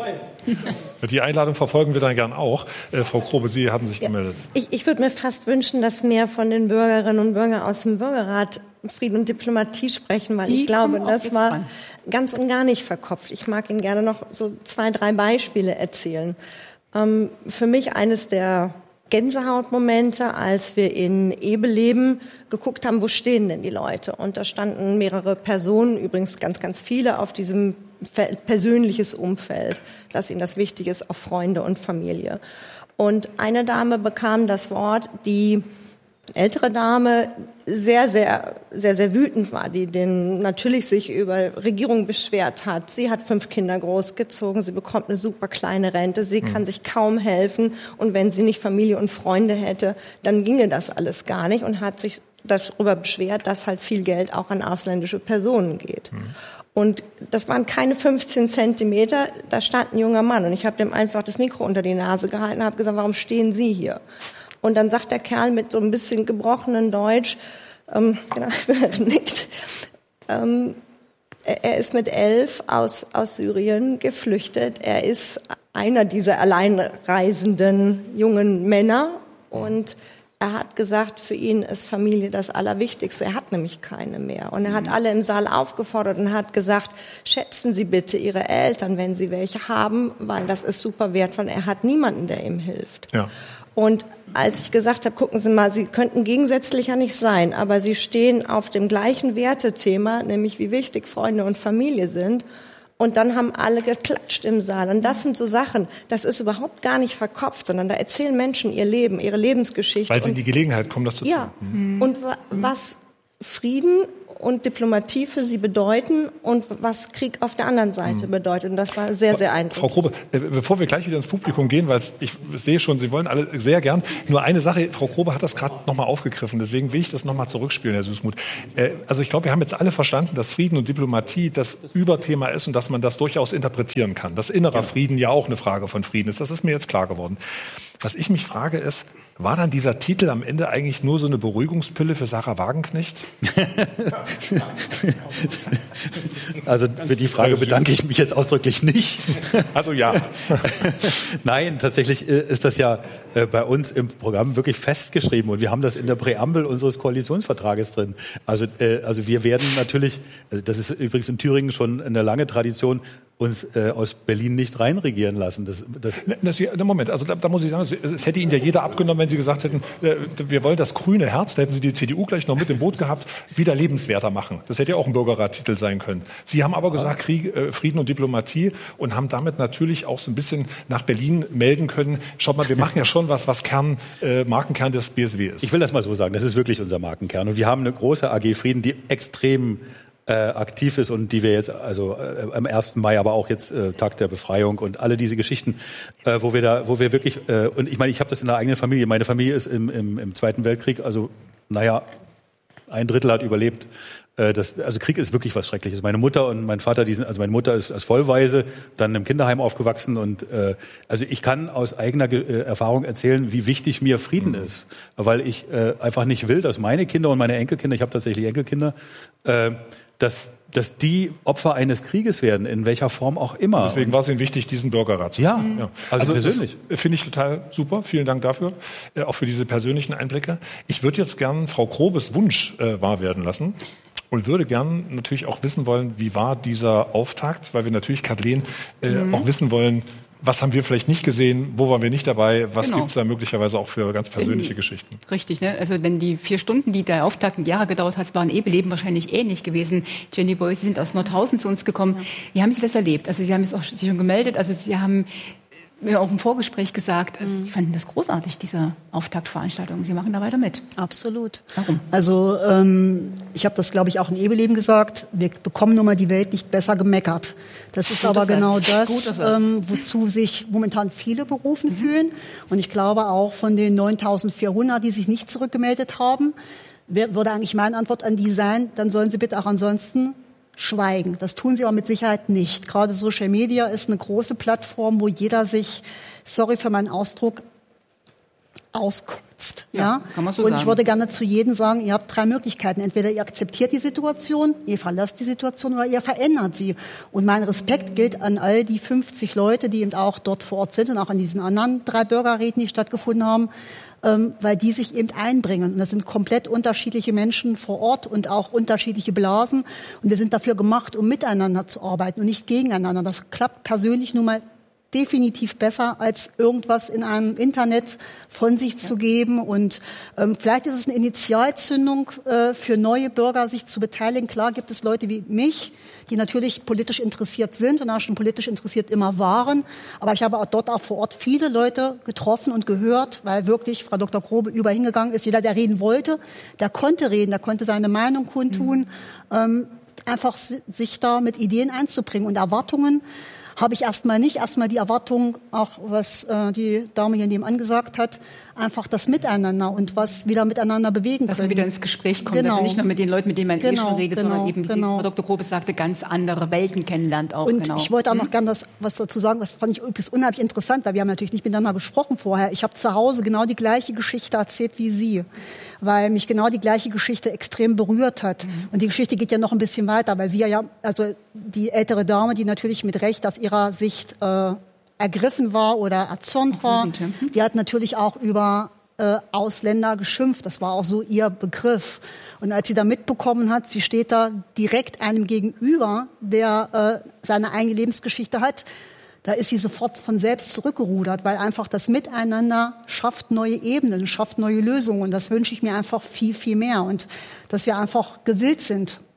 Die Einladung verfolgen wir dann gern auch. Äh, Frau Krobe, Sie hatten sich gemeldet.
Ich, ich würde mir fast wünschen, dass mehr von den Bürgerinnen und Bürgern aus dem Bürgerrat Frieden und Diplomatie sprechen, weil
Die
ich glaube, das war
dran.
ganz und gar nicht verkopft. Ich mag Ihnen gerne noch so zwei, drei Beispiele erzählen. Ähm, für mich eines der Gänsehautmomente, als wir in Ebeleben geguckt haben, wo stehen denn die Leute? Und da standen mehrere Personen, übrigens ganz, ganz viele, auf diesem persönliches Umfeld, dass ihnen das wichtig ist, auch Freunde und Familie. Und eine Dame bekam das Wort, die ältere Dame sehr, sehr, sehr, sehr wütend war, die den natürlich sich über Regierung beschwert hat. Sie hat fünf Kinder großgezogen, sie bekommt eine super kleine Rente, sie kann sich kaum helfen, und wenn sie nicht Familie und Freunde hätte, dann ginge das alles gar nicht, und hat sich darüber beschwert, dass halt viel Geld auch an ausländische Personen geht. Mhm. Und das waren keine fünfzehn Zentimeter, da stand ein junger Mann, und ich habe dem einfach das Mikro unter die Nase gehalten und habe gesagt, warum stehen Sie hier? Und dann sagt der Kerl mit so ein bisschen gebrochenen Deutsch, ähm, genau, er nickt, ähm, er, er ist mit elf aus, aus Syrien geflüchtet. Er ist einer dieser alleinreisenden jungen Männer, und er hat gesagt, für ihn ist Familie das Allerwichtigste. Er hat nämlich keine mehr. Und er hat alle im Saal aufgefordert und hat gesagt, schätzen Sie bitte Ihre Eltern, wenn Sie welche haben, weil das ist super wertvoll. Er hat niemanden, der ihm hilft.
Ja.
Und als ich gesagt habe, gucken Sie mal, Sie könnten gegensätzlicher nicht sein, aber Sie stehen auf dem gleichen Wertethema, nämlich wie wichtig Freunde und Familie sind. Und dann haben alle geklatscht im Saal. Und das sind so Sachen, das ist überhaupt gar nicht verkopft, sondern da erzählen Menschen ihr Leben, ihre Lebensgeschichte.
Weil sie in die Gelegenheit kommen, das zu tun.
Ja, mhm. und wa- was Frieden und Diplomatie für sie bedeuten und was Krieg auf der anderen Seite mhm. bedeutet. Und das war sehr, sehr eindrücklich.
Frau Grobe, bevor wir gleich wieder ins Publikum gehen, weil ich sehe schon, Sie wollen alle sehr gern. Nur eine Sache, Frau Grobe hat das gerade nochmal aufgegriffen, deswegen will ich das nochmal zurückspielen, Herr Süßmuth. Also ich glaube, wir haben jetzt alle verstanden, dass Frieden und Diplomatie das Überthema ist und dass man das durchaus interpretieren kann. Dass innerer ja. Frieden ja auch eine Frage von Frieden ist. Das ist mir jetzt klar geworden. Was ich mich frage ist, war dann dieser Titel am Ende eigentlich nur so eine Beruhigungspille für Sarah Wagenknecht?
Also für die Frage bedanke ich mich jetzt ausdrücklich nicht.
Also ja.
Nein, tatsächlich ist das ja bei uns im Programm wirklich festgeschrieben und wir haben das in der Präambel unseres Koalitionsvertrages drin. Also, also wir werden natürlich, das ist übrigens in Thüringen schon eine lange Tradition, uns äh, aus Berlin nicht reinregieren lassen. Das, das
das, das, Moment, also da, da muss ich sagen, es hätte Ihnen ja jeder abgenommen, wenn Sie gesagt hätten, äh, wir wollen das grüne Herz, da hätten Sie die C D U gleich noch mit im Boot gehabt, wieder lebenswerter machen. Das hätte ja auch ein Bürgerrattitel sein können. Sie haben aber gesagt, Krieg, äh, Frieden und Diplomatie und haben damit natürlich auch so ein bisschen nach Berlin melden können, schaut mal, wir machen ja schon was, was Kern, äh, Markenkern des B S W ist.
Ich will das mal so sagen, das ist wirklich unser Markenkern. Und wir haben eine große A G Frieden, die extrem Äh, aktiv ist und die wir jetzt also äh, am ersten Mai, aber auch jetzt äh, Tag der Befreiung und alle diese Geschichten, äh, wo wir da, wo wir wirklich äh, und ich meine, ich habe das in der eigenen Familie. Meine Familie ist im, im, im Zweiten Weltkrieg, also naja, ein Drittel hat überlebt. Äh, das, also Krieg ist wirklich was Schreckliches. Meine Mutter und mein Vater, die sind, also meine Mutter ist als Vollwaise, dann im Kinderheim aufgewachsen und äh, also ich kann aus eigener äh, Erfahrung erzählen, wie wichtig mir Frieden mhm. ist, weil ich äh, einfach nicht will, dass meine Kinder und meine Enkelkinder, ich habe tatsächlich Enkelkinder, äh, dass, dass die Opfer eines Krieges werden, in welcher Form auch immer.
Deswegen war es Ihnen wichtig, diesen Bürgerrat zu machen.
Ja, ja.
Also, also persönlich. Finde ich total super. Vielen Dank dafür, äh, auch für diese persönlichen Einblicke. Ich würde jetzt gern Frau Grobes Wunsch äh, wahr werden lassen. Und würde gern natürlich auch wissen wollen, wie war dieser Auftakt, weil wir natürlich, Kathleen, äh, mhm. auch wissen wollen, was haben wir vielleicht nicht gesehen, wo waren wir nicht dabei, was genau. gibt's da möglicherweise auch für ganz persönliche In, Geschichten?
Richtig, ne? Also denn die vier Stunden, die der Auftakt ein Jahr gedauert hat, waren Ebeleben wahrscheinlich ähnlich gewesen. Jenny Boy, Sie sind aus Nordhausen zu uns gekommen. Ja. Wie haben Sie das erlebt? Also Sie haben es auch sich schon gemeldet, also Sie haben mir auch im Vorgespräch gesagt, also Sie fanden das großartig, diese Auftaktveranstaltung. Sie machen da weiter mit.
Absolut.
Warum?
Also ähm, ich habe das, glaube ich, auch in Ebeleben gesagt. Wir bekommen nun mal die Welt nicht besser gemeckert. Das ist Guter aber Satz. genau das, ähm, wozu sich momentan viele berufen mhm. fühlen. Und ich glaube auch von den neuntausendvierhundert, die sich nicht zurückgemeldet haben, würde eigentlich meine Antwort an die sein, dann sollen sie bitte auch ansonsten schweigen. Das tun sie aber mit Sicherheit nicht. Gerade Social Media ist eine große Plattform, wo jeder sich, sorry für meinen Ausdruck, auskotzt. Ja, ja? Kann man so Und sagen. Ich würde gerne zu jedem sagen, ihr habt drei Möglichkeiten. Entweder ihr akzeptiert die Situation, ihr verlasst die Situation oder ihr verändert sie. Und mein Respekt gilt an all die fünfzig Leute, die eben auch dort vor Ort sind und auch an diesen anderen drei Bürgerräten, die stattgefunden haben, ähm, weil die sich eben einbringen. Und das sind komplett unterschiedliche Menschen vor Ort und auch unterschiedliche Blasen. Und wir sind dafür gemacht, um miteinander zu arbeiten und nicht gegeneinander. Das klappt persönlich nun mal definitiv besser, als irgendwas in einem Internet von sich zu geben. Und ähm, vielleicht ist es eine Initialzündung äh, für neue Bürger, sich zu beteiligen. Klar gibt es Leute wie mich, die natürlich politisch interessiert sind und auch schon politisch interessiert immer waren. Aber ich habe auch dort auch vor Ort viele Leute getroffen und gehört, weil wirklich Frau Doktor Grobe überall hingegangen ist. Jeder, der reden wollte, der konnte reden, der konnte seine Meinung kundtun. Mhm. Ähm, einfach sich da mit Ideen einzubringen und Erwartungen habe ich erstmal nicht. Erstmal die Erwartung, auch was äh, die Dame hier nebenan gesagt hat, einfach das Miteinander und was wieder miteinander bewegen
dass
können.
Dass man wieder ins Gespräch kommt,
genau.
dass man nicht nur mit den Leuten, mit denen man
genau,
eh schon redet,
genau,
sondern eben, wie genau. Frau Doktor Grobe sagte, ganz andere Welten kennenlernt auch.
Und
genau.
ich wollte auch noch
hm?
gerne das, was dazu sagen, was fand ich übrigens unheimlich interessant, weil wir haben natürlich nicht miteinander gesprochen vorher. Ich habe zu Hause genau die gleiche Geschichte erzählt wie Sie, weil mich genau die gleiche Geschichte extrem berührt hat. Mhm. Und die Geschichte geht ja noch ein bisschen weiter, weil Sie ja, also die ältere Dame, die natürlich mit Recht aus ihrer Sicht äh, ergriffen war oder erzürnt war, die hat natürlich auch über äh, Ausländer geschimpft. Das war auch so ihr Begriff. Und als sie da mitbekommen hat, sie steht da direkt einem gegenüber, der äh, seine eigene Lebensgeschichte hat, da ist sie sofort von selbst zurückgerudert, weil einfach das Miteinander schafft neue Ebenen, schafft neue Lösungen. Und das wünsche ich mir einfach viel, viel mehr. Und dass wir einfach gewillt sind,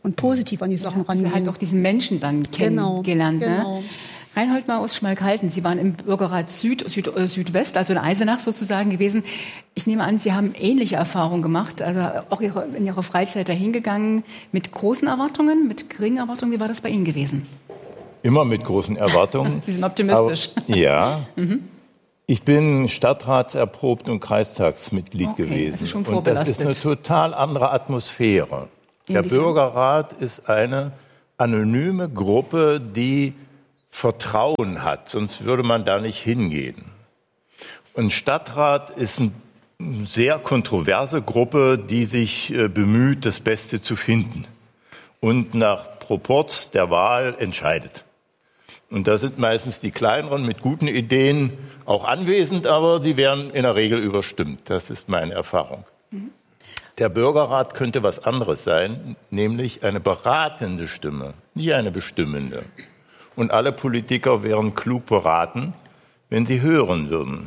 und positiv an die Sachen
ja,
rangehen.
Sie halt auch diesen Menschen dann kennengelernt.
Genau, genau.
Ne? Reinhold mal aus Schmalkalden. Sie waren im Bürgerrat Süd, Süd, äh, Südwest, also in Eisenach sozusagen gewesen. Ich nehme an, Sie haben ähnliche Erfahrungen gemacht, also auch ihre, in Ihrer Freizeit dahingegangen mit großen Erwartungen, mit geringen Erwartungen. Wie war das bei Ihnen gewesen?
Immer mit großen Erwartungen.
Sie sind optimistisch.
Aber, ja. mhm. Ich bin stadtratserprobt und Kreistagsmitglied
okay,
gewesen.
Also schon
und das ist eine total andere Atmosphäre. Der Bürgerrat ist eine anonyme Gruppe, die Vertrauen hat, sonst würde man da nicht hingehen. Und Stadtrat ist eine sehr kontroverse Gruppe, die sich bemüht, das Beste zu finden und nach Proporz der Wahl entscheidet. Und da sind meistens die Kleineren mit guten Ideen auch anwesend, aber sie werden in der Regel überstimmt. Das ist meine Erfahrung. Mhm. Der Bürgerrat könnte was anderes sein, nämlich eine beratende Stimme, nicht eine bestimmende. Und alle Politiker wären klug beraten, wenn sie hören würden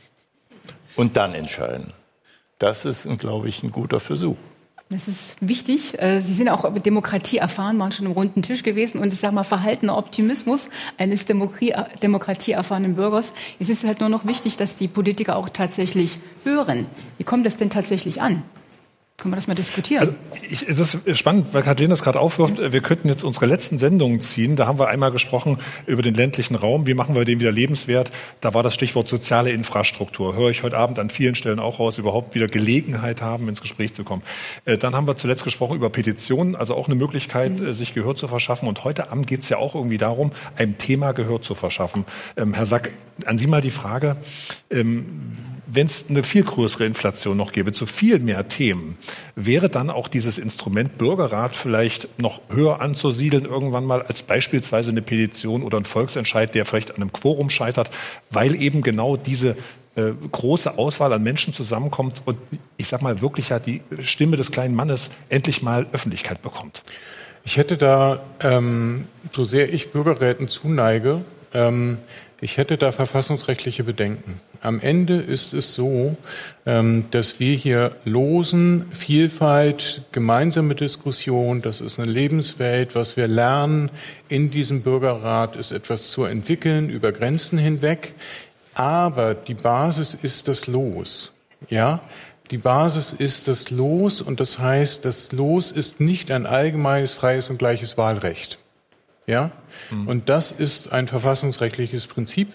und dann entscheiden. Das ist, glaube ich, ein guter Versuch.
Das ist wichtig. Sie sind auch mit Demokratie erfahren, waren schon am runden Tisch gewesen. Und ich sage mal, verhaltener Optimismus eines demokratieerfahrenen Bürgers. Es ist halt nur noch wichtig, dass die Politiker auch tatsächlich hören. Wie kommt das denn tatsächlich an? Können wir das mal diskutieren?
Also ich, es ist spannend, weil Kathleen das gerade aufwirft. Wir könnten jetzt unsere letzten Sendungen ziehen. Da haben wir einmal gesprochen über den ländlichen Raum. Wie machen wir den wieder lebenswert? Da war das Stichwort soziale Infrastruktur. Höre ich heute Abend an vielen Stellen auch raus, überhaupt wieder Gelegenheit haben, ins Gespräch zu kommen. Dann haben wir zuletzt gesprochen über Petitionen, also auch eine Möglichkeit, mhm. sich Gehör zu verschaffen. Und heute Abend geht es ja auch irgendwie darum, einem Thema Gehör zu verschaffen. Ähm, Herr Sack, an Sie mal die Frage, ähm, wenn es eine viel größere Inflation noch gäbe, zu viel mehr Themen, wäre dann auch dieses Instrument Bürgerrat vielleicht noch höher anzusiedeln irgendwann mal als beispielsweise eine Petition oder ein Volksentscheid, der vielleicht an einem Quorum scheitert, weil eben genau diese äh, große Auswahl an Menschen zusammenkommt und ich sag mal wirklich ja die Stimme des kleinen Mannes endlich mal Öffentlichkeit bekommt.
Ich hätte da, ähm, so sehr ich Bürgerräten zuneige, ähm, ich hätte da verfassungsrechtliche Bedenken. Am Ende ist es so, dass wir hier losen, Vielfalt, gemeinsame Diskussion, das ist eine Lebenswelt, was wir lernen in diesem Bürgerrat, ist etwas zu entwickeln über Grenzen hinweg. Aber die Basis ist das Los, ja. Die Basis ist das Los und das heißt, das Los ist nicht ein allgemeines, freies und gleiches Wahlrecht. Ja, mhm. Und das ist ein verfassungsrechtliches Prinzip,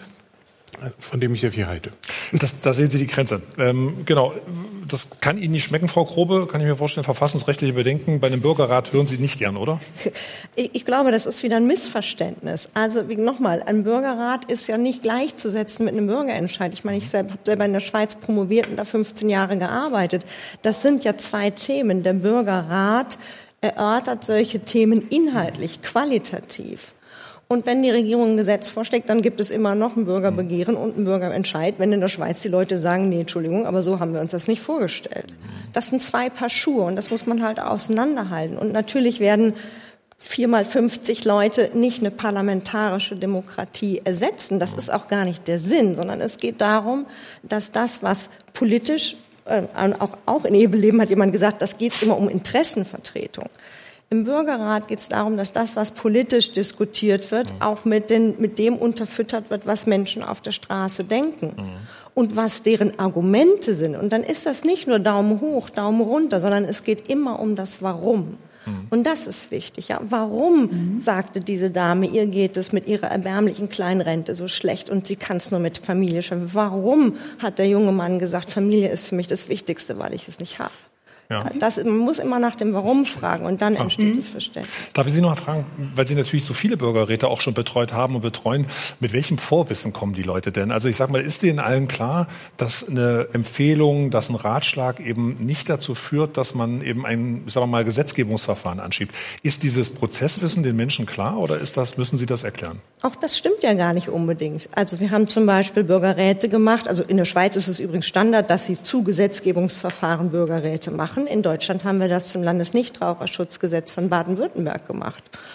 von dem ich sehr viel halte.
Das, da sehen Sie die Grenze. Ähm, genau, das kann Ihnen nicht schmecken, Frau Grobe, kann ich mir vorstellen, verfassungsrechtliche Bedenken. Bei einem Bürgerrat hören Sie nicht gern, oder?
Ich, ich glaube, das ist wieder ein Missverständnis. Also nochmal, ein Bürgerrat ist ja nicht gleichzusetzen mit einem Bürgerentscheid. Ich meine, ich habe selber in der Schweiz promoviert und da fünfzehn Jahre gearbeitet. Das sind ja zwei Themen. Der Bürgerrat erörtert solche Themen inhaltlich, qualitativ. Und wenn die Regierung ein Gesetz vorschlägt, dann gibt es immer noch ein Bürgerbegehren und einen Bürgerentscheid, wenn in der Schweiz die Leute sagen, nee, Entschuldigung, aber so haben wir uns das nicht vorgestellt. Das sind zwei Paar Schuhe und das muss man halt auseinanderhalten. Und natürlich werden vier mal fünfzig Leute nicht eine parlamentarische Demokratie ersetzen. Das ist auch gar nicht der Sinn, sondern es geht darum, dass das, was politisch Äh, auch, auch in Eheleben hat jemand gesagt, das geht immer um Interessenvertretung. Im Bürgerrat geht es darum, dass das, was politisch diskutiert wird, mhm. auch mit, den, mit dem unterfüttert wird, was Menschen auf der Straße denken mhm. und was deren Argumente sind. Und dann ist das nicht nur Daumen hoch, Daumen runter, sondern es geht immer um das Warum. Mhm. Und das ist wichtig. Ja. Warum, mhm. sagte diese Dame, ihr geht es mit ihrer erbärmlichen Kleinrente so schlecht und sie kann es nur mit Familie schaffen? Warum hat der junge Mann gesagt, Familie ist für mich das Wichtigste, weil ich es nicht habe? Ja. Das, man muss immer nach dem Warum fragen und dann entsteht mhm. das Verständnis.
Darf ich Sie noch mal fragen, weil Sie natürlich so viele Bürgerräte auch schon betreut haben und betreuen, mit welchem Vorwissen kommen die Leute denn? Also ich sage mal, ist denen allen klar, dass eine Empfehlung, dass ein Ratschlag eben nicht dazu führt, dass man eben ein, sagen wir mal, Gesetzgebungsverfahren anschiebt? Ist dieses Prozesswissen den Menschen klar oder ist das, müssen Sie das erklären?
Auch das stimmt ja gar nicht unbedingt. Also wir haben zum Beispiel Bürgerräte gemacht. Also in der Schweiz ist es übrigens Standard, dass sie zu Gesetzgebungsverfahren Bürgerräte machen. In Deutschland haben wir das zum Landesnichtraucherschutzgesetz von Baden-Württemberg gemacht.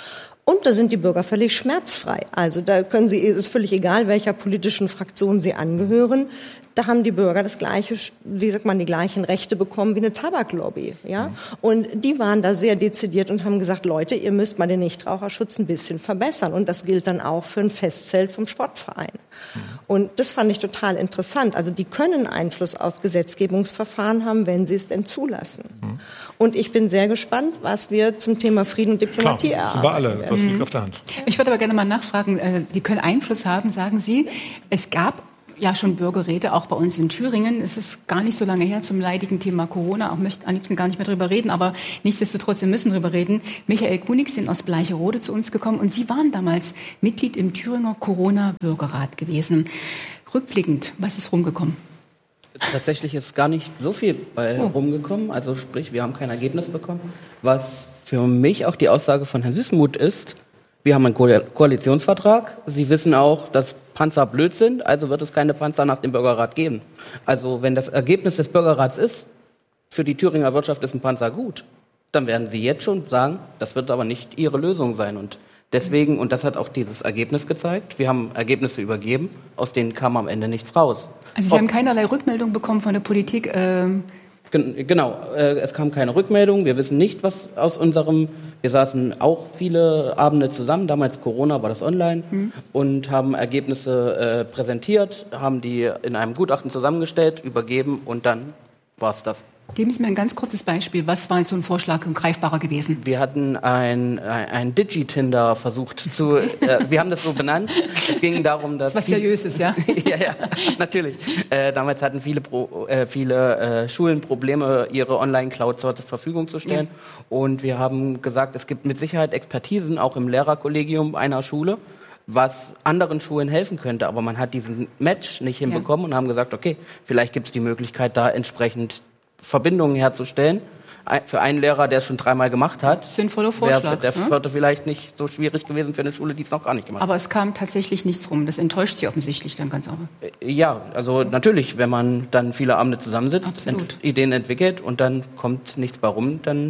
Und da sind die Bürger völlig schmerzfrei. Also da können sie, ist völlig egal, welcher politischen Fraktion sie angehören. Da haben die Bürger das gleiche, wie sagt man, die gleichen Rechte bekommen wie eine Tabaklobby, ja. Und die waren da sehr dezidiert und haben gesagt, Leute, ihr müsst mal den Nichtraucherschutz ein bisschen verbessern. Und das gilt dann auch für ein Festzelt vom Sportverein. Und das fand ich total interessant. Also die können Einfluss auf Gesetzgebungsverfahren haben, wenn sie es denn zulassen. Mhm. Und ich bin sehr gespannt, was wir zum Thema Frieden und Diplomatie
Klar,
erarbeiten.
sind wir alle, das liegt
Mhm.
auf der Hand.
Ich würde aber gerne mal nachfragen, äh, die können Einfluss haben, sagen Sie. Es gab ja schon Bürgerräte, auch bei uns in Thüringen. Es ist gar nicht so lange her zum leidigen Thema Corona. Auch möchte am liebsten gar nicht mehr drüber reden, aber nichtsdestotrotz, wir müssen drüber reden. Michael Kunig sind aus Bleicherode zu uns gekommen und Sie waren damals Mitglied im Thüringer Corona-Bürgerrat gewesen. Rückblickend, was ist rumgekommen?
Tatsächlich ist gar nicht so viel bei
Oh.
rumgekommen. Also sprich, wir haben kein Ergebnis bekommen. Was für mich auch die Aussage von Herrn Süßmuth ist, wir haben einen Ko- Koalitionsvertrag. Sie wissen auch, dass Panzer blöd sind, also wird es keine Panzer nach dem Bürgerrat geben. Also wenn das Ergebnis des Bürgerrats ist, für die Thüringer Wirtschaft ist ein Panzer gut, dann werden Sie jetzt schon sagen, das wird aber nicht Ihre Lösung sein. Und deswegen, und das hat auch dieses Ergebnis gezeigt, wir haben Ergebnisse übergeben, aus denen kam am Ende nichts raus.
Also Sie
Ob-
haben keinerlei Rückmeldung bekommen von der Politik. ähm,
Gen- Genau, äh, es kam keine Rückmeldung. Wir wissen nicht, was aus unserem, wir saßen auch viele Abende zusammen, damals Corona war das online,
Mhm.
und haben Ergebnisse äh, präsentiert, haben die in einem Gutachten zusammengestellt, übergeben und dann war es das.
Geben Sie mir ein ganz kurzes Beispiel. Was war so ein Vorschlag und greifbarer gewesen?
Wir hatten ein, ein, ein Digi-Tinder versucht zu, äh, wir haben das so benannt. Es ging darum, dass...
Das ist was Seriöses, ja?
ja, ja, natürlich. Äh, damals hatten viele, Pro, äh, viele äh, Schulen Probleme, ihre Online-Cloud zur Verfügung zu stellen. Ja. Und wir haben gesagt, es gibt mit Sicherheit Expertisen, auch im Lehrerkollegium einer Schule, was anderen Schulen helfen könnte. Aber man hat diesen Match nicht hinbekommen, ja, und haben gesagt, okay, vielleicht gibt es die Möglichkeit, da entsprechend Verbindungen herzustellen. Für einen Lehrer, der es schon dreimal gemacht hat,
sinnvoller Vorschlag,
wäre der
ne?
vierte vielleicht nicht so schwierig gewesen für eine Schule, die es noch gar nicht gemacht hat.
Aber es kam tatsächlich nichts rum. Das enttäuscht Sie offensichtlich dann ganz aber.
Ja, also natürlich, wenn man dann viele Abende zusammensitzt, ent- Ideen entwickelt und dann kommt nichts bei rum, dann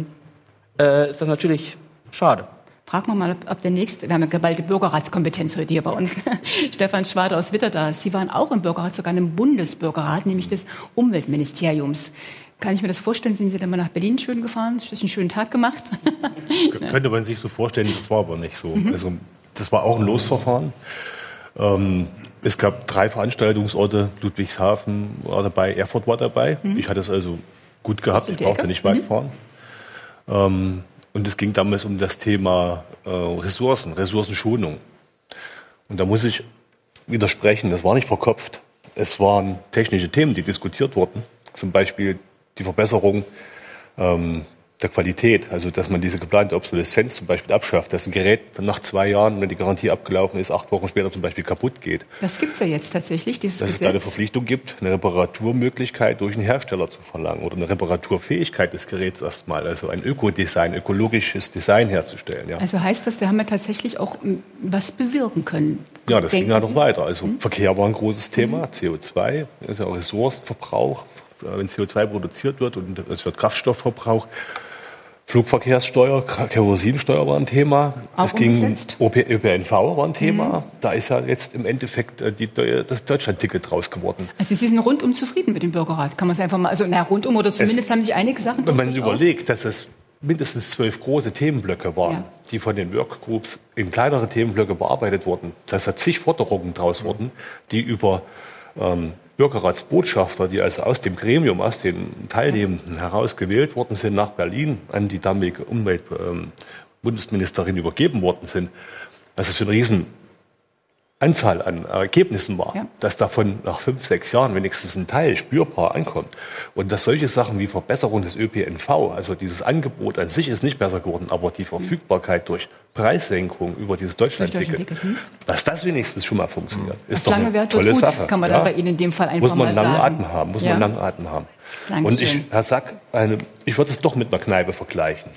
äh, ist das natürlich schade.
Fragen wir mal, ob, ob der nächste, wir haben eine geballte Bürgerratskompetenz heute hier bei uns, Stefan Schwader aus Witterda. Sie waren auch im Bürgerrat, sogar im Bundesbürgerrat, nämlich des Umweltministeriums. Kann ich mir das vorstellen? Sind Sie dann mal nach Berlin schön gefahren? Ist das einen schönen Tag gemacht?
Könnte man sich so vorstellen, das war aber nicht so.
Mhm.
Also, das war auch ein Losverfahren. Ähm, es gab drei Veranstaltungsorte, Ludwigshafen war dabei, Erfurt war dabei.
Mhm.
Ich hatte es also gut gehabt, ich
die
brauchte
Ecke.
nicht weit
Mhm.
fahren. Ähm, und es ging damals um das Thema äh, Ressourcen, Ressourcenschonung. Und da muss ich widersprechen, das war nicht verkopft. Es waren technische Themen, die diskutiert wurden. Zum Beispiel die Verbesserung ähm, der Qualität, also dass man diese geplante Obsoleszenz zum Beispiel abschafft, dass ein Gerät dann nach zwei Jahren, wenn die Garantie abgelaufen ist, acht Wochen später zum Beispiel kaputt geht.
Das gibt's ja jetzt tatsächlich, dieses
Dass es
Gesetz.
da eine Verpflichtung gibt, eine Reparaturmöglichkeit durch einen Hersteller zu verlangen oder eine Reparaturfähigkeit des Geräts erstmal, also ein Ökodesign, ökologisches Design herzustellen. Ja,
Also heißt das, wir haben ja tatsächlich auch m, was bewirken können.
ja das
Denken
ging ja noch
Sie?
weiter. Also
Mhm.
Verkehr war ein großes Thema, C O zwei, also auch Ressourcenverbrauch, wenn C O zwei produziert wird und es wird Kraftstoffverbrauch. Flugverkehrssteuer, Kerosinsteuer war ein Thema.
Auch
es ging
umgesetzt?
O P, Ö P N V war ein Thema.
Mhm.
Da ist ja jetzt im Endeffekt äh, die, das Deutschland-Ticket raus geworden.
Also Sie sind rundum zufrieden mit dem Bürgerrat, kann man es einfach mal, also na, rundum oder zumindest
Es-
haben sich einige Sachen
Wenn man
durchaus-
überlegt, dass es mindestens zwölf große Themenblöcke waren,
Ja.
die von den Workgroups in kleinere Themenblöcke bearbeitet wurden. Das heißt, zig Forderungen daraus wurden, die über ähm, Bürgerratsbotschafter, die also aus dem Gremium, aus den Teilnehmenden heraus gewählt worden sind, nach Berlin an die damalige Umweltbundesministerin ähm, übergeben worden sind. Das ist für eine riesen Anzahl an Ergebnissen war,
Ja.
dass davon nach fünf, sechs Jahren wenigstens ein Teil spürbar ankommt. Und dass solche Sachen wie Verbesserung des Ö P N V, also dieses Angebot an sich ist nicht besser geworden, aber die Verfügbarkeit durch Preissenkung über dieses Deutschlandticket,
Deutschlandticket, hm.
dass das wenigstens schon mal funktioniert, ist
Was
doch
lange
eine
währt, wird
tolle
gut,
Sache.
kann man da bei Ihnen in dem Fall einfach
muss man
mal
langen
sagen.
Atem haben, muss
Ja.
man langen Atem haben.
Dankeschön.
Und ich, Herr Sack, eine, ich würde es doch mit einer Kneipe vergleichen.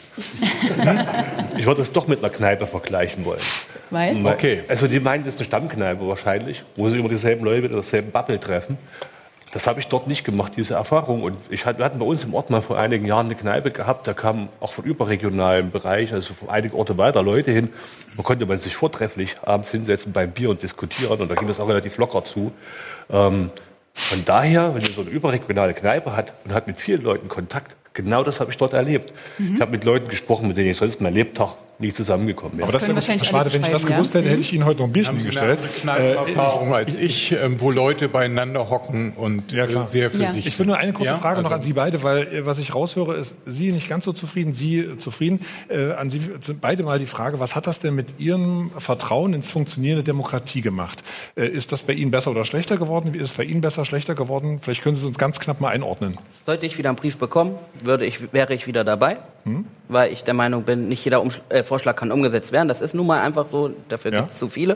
Ich würde es doch mit einer Kneipe vergleichen wollen.
Weil?
Okay.
Also die meinen, das ist eine Stammkneipe wahrscheinlich, wo sie immer dieselben Leute mit derselben Bubble treffen. Das habe ich dort nicht gemacht, diese Erfahrung. Und ich hatte, wir hatten bei uns im Ort mal vor einigen Jahren eine Kneipe gehabt, da kamen auch von überregionalen Bereich, also von einigen Orte weiter Leute hin. Da konnte man sich vortrefflich abends hinsetzen beim Bier und diskutieren und da ging das auch relativ locker zu. Ähm, von daher, wenn man so eine überregionale Kneipe hat und hat mit vielen Leuten Kontakt, genau das habe ich dort erlebt. Mhm. Ich habe mit Leuten gesprochen, mit denen ich sonst mein Lebtag nie zusammengekommen wäre.
Aber das ist ja schade, wenn ich das gewusst hätte, hätte ich Ihnen heute noch ein Bierchen
Haben Sie
gestellt.
Eine andere Kneipenerfahrung äh, als ich, äh, wo Leute beieinander hocken und
ja,
äh, sehr für
ja.
sich
Ich will nur eine kurze
ja?
Frage
also,
noch an Sie beide, weil äh, was ich raushöre, ist Sie nicht ganz so zufrieden, Sie zufrieden. Äh, an Sie beide mal die Frage, was hat das denn mit Ihrem Vertrauen ins funktionierende Demokratie gemacht? Äh, ist das bei Ihnen besser oder schlechter geworden? Wie ist es bei Ihnen besser, schlechter geworden? Vielleicht können Sie es uns ganz knapp mal einordnen.
Sollte ich wieder einen Brief bekommen, würde ich, wäre ich wieder dabei, hm? weil ich der Meinung bin, nicht jeder um, äh, Vorschlag kann umgesetzt werden. Das ist nun mal einfach so, dafür ja. gibt es zu viele.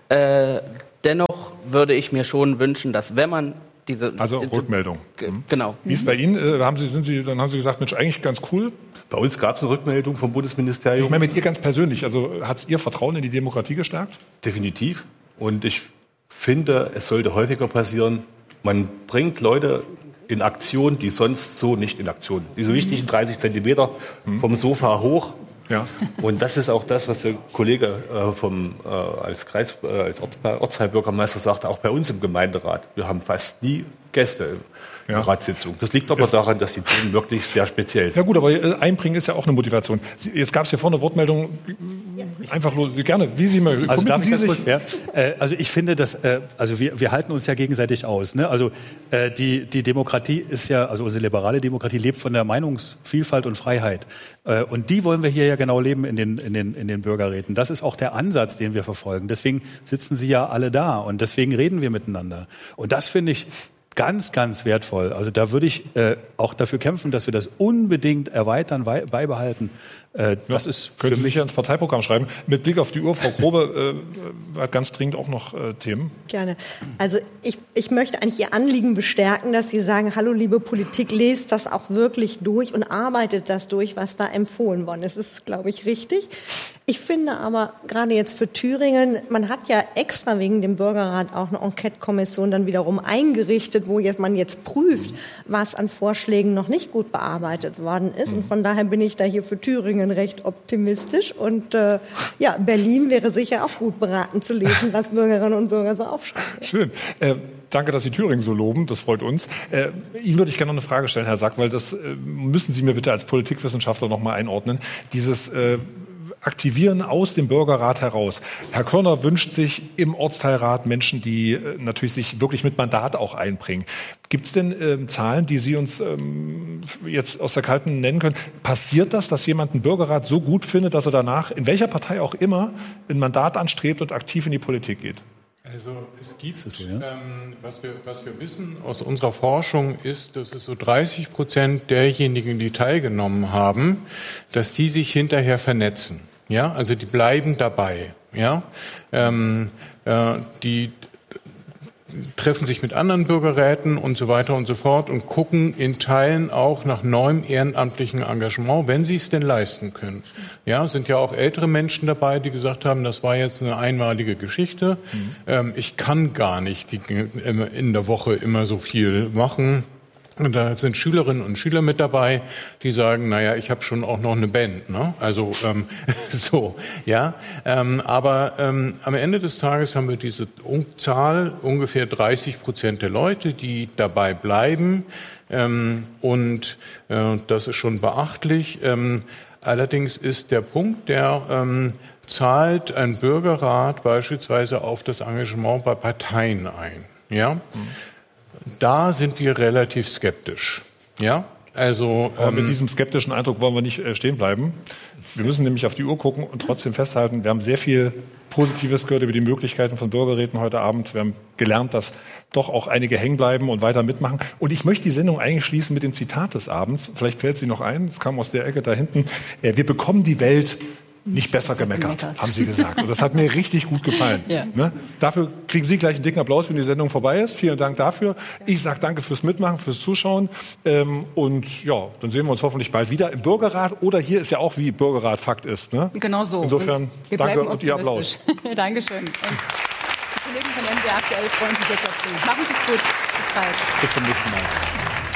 Äh, dennoch würde ich mir schon wünschen, dass wenn man diese...
Also
die,
Rückmeldung.
G- genau.
Wie ist bei Ihnen? Äh, haben Sie, sind Sie, dann haben Sie gesagt, Mensch, eigentlich ganz cool.
Bei uns gab es eine Rückmeldung vom Bundesministerium.
Ich meine mit ihr ganz persönlich. Also hat es Ihr Vertrauen in die Demokratie gestärkt?
Definitiv. Und ich finde, es sollte häufiger passieren, man bringt Leute in Aktion, die sonst so nicht in Aktion. Diese wichtigen dreißig Zentimeter vom Sofa hoch.
Ja.
Und das ist auch das, was der Kollege äh, vom, äh, als, Kreis, äh, als Orts, Ortsteilbürgermeister sagte, auch bei uns im Gemeinderat. Wir haben fast nie Gäste in der ja. Ratssitzung. Das liegt aber es daran, dass die Themen wirklich sehr speziell sind.
Ja gut, aber einbringen ist ja auch eine Motivation. Jetzt gab es hier vorne Wortmeldung. Einfach los, gerne, wie Sie mal.
Also, darf
Sie
ich
sich
kurz, ja? äh, also ich finde, dass äh, also wir, wir halten uns ja gegenseitig aus. Ne? Also äh, die, die Demokratie ist ja, also unsere liberale Demokratie lebt von der Meinungsvielfalt und Freiheit. Äh, und die wollen wir hier ja genau leben in den, in, den, in den Bürgerräten. Das ist auch der Ansatz, den wir verfolgen. Deswegen sitzen Sie ja alle da und deswegen reden wir miteinander. Und das finde ich ganz, ganz wertvoll. Also da würde ich äh, auch dafür kämpfen, dass wir das unbedingt erweitern, wei- beibehalten. Äh, das
ja,
ist
können
für
Sie
mich
sicher ins Parteiprogramm schreiben. Mit Blick auf die Uhr, Frau Grobe äh, hat ganz dringend auch noch äh, Themen.
Gerne. Also ich, ich möchte eigentlich Ihr Anliegen bestärken, dass Sie sagen, hallo liebe Politik, lest das auch wirklich durch und arbeitet das durch, was da empfohlen worden ist. Das ist, glaube ich, richtig. Ich finde aber gerade jetzt für Thüringen, man hat ja extra wegen dem Bürgerrat auch eine Enquete-Kommission dann wiederum eingerichtet, wo jetzt man jetzt prüft, was an Vorschlägen noch nicht gut bearbeitet worden ist. Und von daher bin ich da hier für Thüringen recht optimistisch. Und äh, ja, Berlin wäre sicher auch gut beraten zu lesen, was Bürgerinnen und Bürger so aufschreiben.
Schön. Äh, danke, dass Sie Thüringen so loben. Das freut uns. Äh, Ihnen würde ich gerne noch eine Frage stellen, Herr Sack, weil das äh, müssen Sie mir bitte als Politikwissenschaftler noch mal einordnen. Dieses äh, Aktivieren aus dem Bürgerrat heraus. Herr Körner wünscht sich im Ortsteilrat Menschen, die äh, natürlich sich wirklich mit Mandat auch einbringen. Gibt es denn ähm, Zahlen, die Sie uns ähm, jetzt aus der Kalten nennen können? Passiert das, dass jemand einen Bürgerrat so gut findet, dass er danach, in welcher Partei auch immer, ein Mandat anstrebt und aktiv in die Politik geht?
Also es gibt, so, ja? ähm, was, wir, was wir wissen aus unserer Forschung ist, dass es so dreißig Prozent derjenigen, die teilgenommen haben, dass die sich hinterher vernetzen. Ja, also die bleiben dabei. Ja, ähm, äh, die treffen sich mit anderen Bürgerräten und so weiter und so fort und gucken in Teilen auch nach neuem ehrenamtlichen Engagement, wenn sie es denn leisten können. Ja, sind ja auch ältere Menschen dabei, die gesagt haben, das war jetzt eine einmalige Geschichte. Mhm. Ähm, ich kann gar nicht die, in der Woche immer so viel machen. Und da sind Schülerinnen und Schüler mit dabei, die sagen, naja, ich habe schon auch noch eine Band, ne? Also ähm, so, ja. Ähm, aber ähm, am Ende des Tages haben wir diese Zahl, ungefähr dreißig Prozent der Leute, die dabei bleiben. Ähm, und äh, das ist schon beachtlich. Ähm, allerdings ist der Punkt, der ähm, zahlt ein Bürgerrat beispielsweise auf das Engagement bei Parteien ein, ja. Mhm. Da sind wir relativ skeptisch. Ja, also
aber mit
ähm,
diesem skeptischen Eindruck wollen wir nicht äh, stehen bleiben. Wir müssen nämlich auf die Uhr gucken und trotzdem festhalten, wir haben sehr viel Positives gehört über die Möglichkeiten von Bürgerräten heute Abend. Wir haben gelernt, dass doch auch einige hängen bleiben und weiter mitmachen. Und ich möchte die Sendung eigentlich schließen mit dem Zitat des Abends. Vielleicht fällt sie noch ein. Es kam aus der Ecke da hinten. Äh, wir bekommen die Welt nicht besser gemeckert, haben Sie gesagt. Und das hat mir richtig gut gefallen. Ja. Ne? Dafür kriegen Sie gleich einen dicken Applaus, wenn die Sendung vorbei ist. Vielen Dank dafür. Ich sage danke fürs Mitmachen, fürs Zuschauen. Ähm, und ja, dann sehen wir uns hoffentlich bald wieder im Bürgerrat. Oder hier ist ja auch, wie Bürgerrat Fakt ist. Ne?
Genau so.
Insofern
und
danke und Ihr Applaus.
Dankeschön. Und Kollegen von M D R aktuell freuen sich jetzt auf Sie. Machen Sie es gut. Bis bald.
Bis zum nächsten Mal.